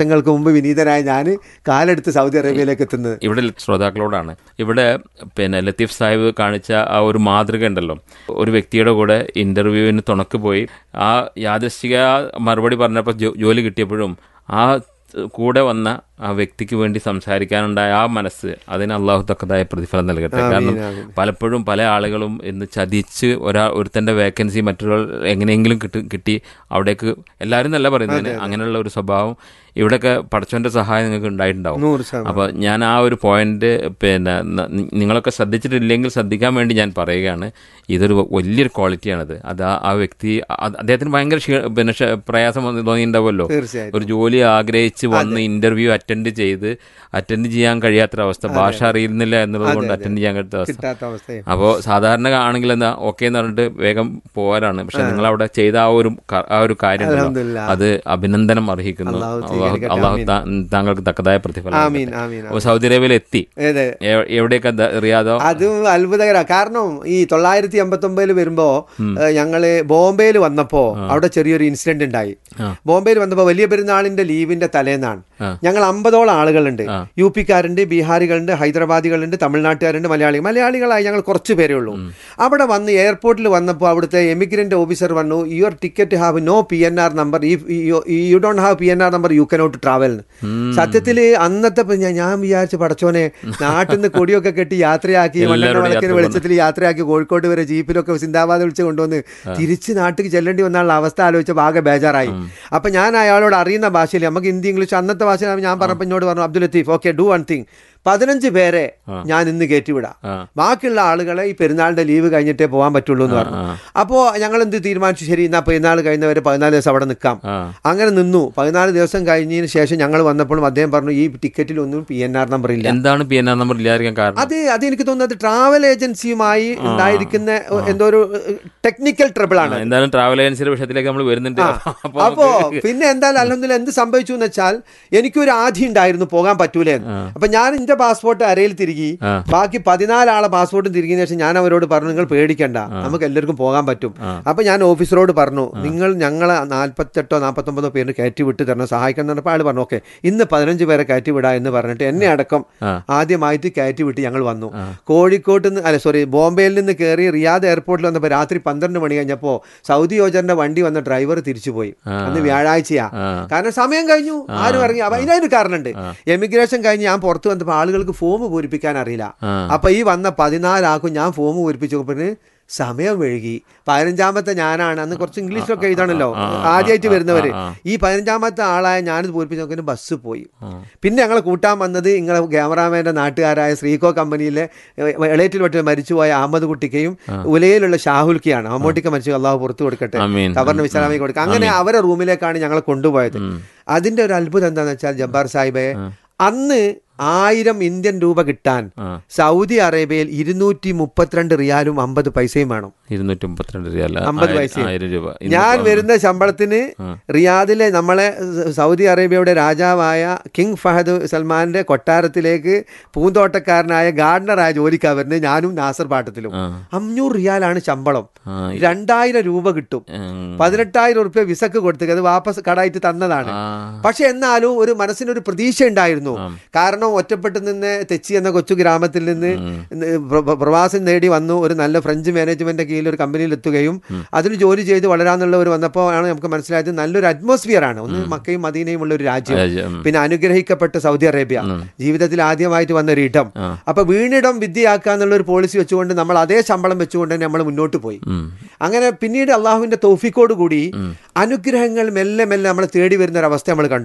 വിനീതനായ ഞാൻ കാലെടുത്ത് സൗദി അറേബ്യയിലേക്ക് എത്തുന്നത്. ഇവിടെ ശ്രോതാക്കളോടാണ്, ഇവിടെ പിന്നെ ലത്തീഫ് സാഹിബ് കാണിച്ച ആ ഒരു മാതൃക ഉണ്ടല്ലോ, ഒരു വ്യക്തിയുടെ കൂടെ ഇന്റർവ്യൂവിന് തുണക്ക് പോയി ആ യാദൃശ്ചിക മറുപടി പറഞ്ഞപ്പോൾ ജോലി കിട്ടിയപ്പോഴും ആ കൂടെ വന്ന ആ വ്യക്തിക്ക് വേണ്ടി സംസാരിക്കാനുണ്ടായ ആ മനസ്സ്, അതിന് അള്ളാഹു തക്കതായ പ്രതിഫലം നൽകട്ടെ. കാരണം പലപ്പോഴും പല ആളുകളും ഇന്ന് ചതിച്ച് ഒരാ ഒരുത്തൻ്റെ വേക്കൻസി മറ്റുള്ള എങ്ങനെയെങ്കിലും കിട്ടി കിട്ടി അവിടേക്ക് എല്ലാവരും നല്ല പറയുന്നതിന് അങ്ങനെയുള്ള ഒരു സ്വഭാവം ഇവിടെയൊക്കെ പടച്ചോന്റെ സഹായം നിങ്ങൾക്ക് ഉണ്ടായിട്ടുണ്ടാവും. അപ്പോൾ ഞാൻ ആ ഒരു പോയിന്റ് പിന്നെ നിങ്ങളൊക്കെ ശ്രദ്ധിച്ചിട്ടില്ലെങ്കിൽ ശ്രദ്ധിക്കാൻ വേണ്ടി ഞാൻ പറയുകയാണ്. ഇതൊരു വലിയൊരു ക്വാളിറ്റിയാണത്. അത് ആ വ്യക്തി അദ്ദേഹത്തിന് ഭയങ്കര പിന്നെ പ്രയാസം തോന്നിയിട്ടുണ്ടാവുമല്ലോ. ഒരു ജോലി ആഗ്രഹിച്ച് വന്ന് ഇന്റർവ്യൂ അറ്റൻഡ് ചെയ്ത് അറ്റൻഡ് ചെയ്യാൻ കഴിയാത്തൊരവസ്ഥ, ഭാഷ അറിയുന്നില്ല എന്നുള്ളത് കൊണ്ട് അറ്റൻഡ് ചെയ്യാൻ കഴിയാത്ത അവസ്ഥ. അപ്പോൾ സാധാരണ ആണെങ്കിൽ എന്താ ഓക്കെ എന്ന് പറഞ്ഞിട്ട് വേഗം പോകാനാണ്. പക്ഷെ നിങ്ങൾ അവിടെ ചെയ്ത ആ ഒരു ആ ഒരു കാര്യം അത് അഭിനന്ദനം അർഹിക്കുന്നു. അള്ളാഹു താങ്കൾക്ക് തക്കതായ പ്രതിഫലം. അപ്പോൾ സൗദി അറേബ്യയിൽ എത്തി, എവിടെയൊക്കെ റിയാദോ? അത് അത്ഭുതകരമാണ്. കാരണം ഈ തൊള്ളായിരത്തി എൺപത്തി ഒമ്പതിൽ വരുമ്പോ ഞങ്ങള് ബോംബെയിൽ വന്നപ്പോ അവിടെ ചെറിയൊരു ഇൻസിഡന്റ് ഉണ്ടായി. ബോംബെയിൽ വന്നപ്പോ വലിയ പെരുന്നാളിന്റെ ലീവിന്റെ തലേന്നാണ്. ഞങ്ങൾ അമ്പതോളം ആളുകളുണ്ട്. യു പിക്കാരുണ്ട്, ബീഹാറികളുണ്ട്, ഹൈദരാബാദികളുണ്ട്, തമിഴ്നാട്ടുകാരുണ്ട്, മലയാളികൾ. മലയാളികളായി ഞങ്ങൾ കുറച്ച് പേരേ ഉള്ളൂ. അവിടെ വന്ന് എയർപോർട്ടിൽ വന്നപ്പോൾ അവിടുത്തെ എമിഗ്രന്റ് ഓഫീസർ പറഞ്ഞു, your ticket have no P N R number, you don't have P N R number you cannot travel. സത്യത്തിൽ അന്നത്തെ ഞാൻ വിചാരിച്ചു പടച്ചോനെ, നാട്ടിൽ നിന്ന് കൊടിയൊക്കെ കെട്ടി യാത്രയാക്കി മണ്ണെണ്ണ വെളിച്ചത്തിൽ യാത്രയാക്കി കോഴിക്കോട് വരെ ജീപ്പിലൊക്കെ സിന്ദാബാദ് വിളിച്ച് കൊണ്ടുവന്ന് തിരിച്ച് നാട്ടിൽ ചെല്ലേണ്ടി വന്നുള്ള അവസ്ഥ ആലോചിച്ചപ്പോൾ ആകെ ബേജാറായി. അപ്പൊ ഞാൻ അയാളോട് അറിയുന്ന ഭാഷയിൽ, നമുക്ക് ഹിന്ദി ഇംഗ്ലീഷ് അന്നത്തെ ഭാഷ ഞാൻ പറഞ്ഞപ്പോൾ എന്നോട് പറഞ്ഞു, Abdul Latheef okay do one thing, പതിനഞ്ച് പേരെ ഞാൻ ഇന്ന് കയറ്റിവിടാം, ബാക്കിയുള്ള ആളുകളെ ഈ പെരുന്നാളിന്റെ ലീവ് കഴിഞ്ഞിട്ടേ പോകാൻ പറ്റുള്ളൂ എന്ന് പറഞ്ഞു. അപ്പോൾ ഞങ്ങൾ എന്ത് തീരുമാനിച്ചു, ശരി എന്നാൽ പെരുന്നാൾ കഴിഞ്ഞവരെ പതിനാല് ദിവസം അവിടെ നിൽക്കാം. അങ്ങനെ നിന്നു. പതിനാല് ദിവസം കഴിഞ്ഞതിന് ശേഷം ഞങ്ങൾ വന്നപ്പോഴും അദ്ദേഹം പറഞ്ഞു, ഈ ടിക്കറ്റിൽ ഒന്നും പി എൻ ആർ നമ്പർ ഇല്ല. എന്താണ് പി എൻ ആർ നമ്പർ ഇല്ലാതിരിക്കാൻ കാരണം? അത് അത് എനിക്ക് തോന്നുന്നത് ട്രാവൽ ഏജൻസിയുമായി ഉണ്ടായിരിക്കുന്ന എന്തോ ഒരു ടെക്നിക്കൽ ട്രബിൾ ആണ്. എന്തായാലും ട്രാവൽ ഏജൻസിയുടെ വിഷയത്തിലേക്ക് നമ്മൾ വരുന്നുണ്ട്. അപ്പോ പിന്നെ എന്തായാലും അൽഹംദുലില്ലാ എന്ത് സംഭവിച്ചു എന്ന് വെച്ചാൽ, എനിക്കൊരു ആധി ഉണ്ടായിരുന്നു പോകാൻ പറ്റൂലേ. അപ്പൊ ഞാൻ പാസ്പോർട്ട് അരയിൽ തിരികി, ബാക്കി പതിനാലാളെ പാസ്പോർട്ടും തിരികിയതിനു ശേഷം ഞാൻ അവരോട് പറഞ്ഞു, നിങ്ങൾ പേടിക്കണ്ട, നമുക്ക് എല്ലാവർക്കും പോകാൻ പറ്റും. അപ്പൊ ഞാൻ ഓഫീസറോട് പറഞ്ഞു, നിങ്ങൾ ഞങ്ങളെ നാൽപ്പത്തെട്ടോ നാൽപ്പത്തൊമ്പതോ പേരിന് കയറ്റി വിട്ട് തരണം, സഹായിക്കണം എന്ന് പറഞ്ഞപ്പോൾ ആൾ പറഞ്ഞു ഓക്കെ ഇന്ന് പതിനഞ്ച് പേരെ കയറ്റി വിടാ എന്ന് പറഞ്ഞിട്ട് എന്നെ അടക്കം ആദ്യമായിട്ട് കയറ്റി വിട്ട് ഞങ്ങൾ വന്നു. കോഴിക്കോട്ട് നിന്ന് അല്ല സോറി ബോംബെയിൽ നിന്ന് കയറി റിയാദ് എയർപോർട്ടിൽ വന്നപ്പോൾ രാത്രി പന്ത്രണ്ട് മണി കഴിഞ്ഞപ്പോൾ സൗദി യോജന്റെ വണ്ടി വന്ന ഡ്രൈവർ തിരിച്ചുപോയി. അന്ന് വ്യാഴാഴ്ചയാ, കാരണം സമയം കഴിഞ്ഞു, ആരും ഇറങ്ങി. അപ്പൊ അതിനൊരു കാരണമുണ്ട്. എമിഗ്രേഷൻ കഴിഞ്ഞ് ഞാൻ പുറത്ത് വന്നപ്പോൾ ആളുകൾക്ക് ഫോം പൂരിപ്പിക്കാൻ അറിയില്ല. അപ്പൊ ഈ വന്ന പതിനാലാക്കും ഞാൻ ഫോം പൂരിപ്പിച്ചപ്പോൾ സമയം വഴുകി. പതിനഞ്ചാമത്തെ ഞാനാണ്, അന്ന് കുറച്ച് ഇംഗ്ലീഷിലൊക്കെ എഴുതാണല്ലോ ആദ്യമായിട്ട് വരുന്നവര്. ഈ പതിനഞ്ചാമത്തെ ആളായ ഞാനിത് പൂരിപ്പിച്ച് നോക്കിയിട്ട് ബസ് പോയി. പിന്നെ ഞങ്ങളെ കൂട്ടാൻ വന്നത് നിങ്ങളെ ക്യാമറാമാൻ്റെ നാട്ടുകാരായ ശ്രീകോ കമ്പനിയിലെ എളേറ്റിൽ വട്ട് മരിച്ചുപോയ അഹമ്മദ് കുട്ടിക്കയും ഉലയിലുള്ള ഷാഹുൽക്കിയാണ്. മമ്മൂട്ടിക്ക് മരിച്ചു, അള്ളാഹു പുറത്തു കൊടുക്കട്ടെ, ഖബറിന് വിശ്രാമി കൊടുക്കുക. അങ്ങനെ അവരെ റൂമിലേക്കാണ് ഞങ്ങളെ കൊണ്ടുപോയത്. അതിന്റെ ഒരു അത്ഭുതം എന്താണെന്ന് വെച്ചാൽ ജബ്ബാർ സാഹിബെ, അന്ന് ആയിരം ഇന്ത്യൻ രൂപ കിട്ടാൻ സൗദി അറേബ്യയിൽ ഇരുന്നൂറ്റി മുപ്പത്തിരണ്ട് റിയാലും അമ്പത് പൈസയും വേണം. ഇരുന്നൂറ്റി മുപ്പത്തിരണ്ട് റിയാൽ അമ്പത് പൈസയും. ഞാൻ വരുന്ന ശമ്പളത്തിന് റിയാദിലെ നമ്മളെ സൗദി അറേബ്യയുടെ രാജാവായ കിങ് ഫഹദ് സൽമാന്റെ കൊട്ടാരത്തിലേക്ക് പൂന്തോട്ടക്കാരനായ ഗാർഡനറായ ജോലിക്കാ വരുന്നത്. ഞാനും നാസർ പാട്ടത്തിലും അഞ്ഞൂറ് റിയാലാണ് ശമ്പളം. രണ്ടായിരം രൂപ കിട്ടും. പതിനെട്ടായിരം റുപ്യ വിസക്ക് കൊടുത്തത്, അത് വാപ്പസ് കടായിട്ട് തന്നതാണ്. പക്ഷെ എന്നാലും ഒരു മനസ്സിനൊരു പ്രതീക്ഷ ഉണ്ടായിരുന്നു. കാരണം ഒറ്റപ്പെട്ട് നിന്ന് തെച്ചി എന്ന കൊച്ചു ഗ്രാമത്തിൽ നിന്ന് പ്രവാസം നേടി വന്നു ഒരു നല്ല ഫ്രഞ്ച് മാനേജ്മെന്റ് കീഴിൽ ഒരു കമ്പനിയിൽ എത്തുകയും അതിൽ ജോലി ചെയ്ത് വളരാന്നുള്ളവർ വന്നപ്പോൾ ആണ് നമുക്ക് മനസ്സിലായത് നല്ലൊരു അറ്റ്മോസ്ഫിയർ ആണ്. ഒന്ന് മക്കയും മദീനയും ഉള്ള ഒരു രാജ്യം, പിന്നെ അനുഗ്രഹിക്കപ്പെട്ട സൗദി അറേബ്യ, ജീവിതത്തിൽ ആദ്യമായിട്ട് വന്ന ഒരു ഇടം. അപ്പൊ വീണിടം വിദ്യയാക്കുക എന്നുള്ള ഒരു പോളിസി വെച്ചുകൊണ്ട് നമ്മൾ അതേ ശമ്പളം വെച്ചുകൊണ്ട് തന്നെ നമ്മൾ മുന്നോട്ട് പോയി. അങ്ങനെ പിന്നീട് അള്ളാഹുവിന്റെ തൗഫീഖോട് കൂടി അനുഗ്രഹങ്ങൾ മെല്ലെ മെല്ലെ നമ്മളെ തേടി വരുന്ന ഒരു അവസ്ഥ നമ്മൾ കണ്ടു.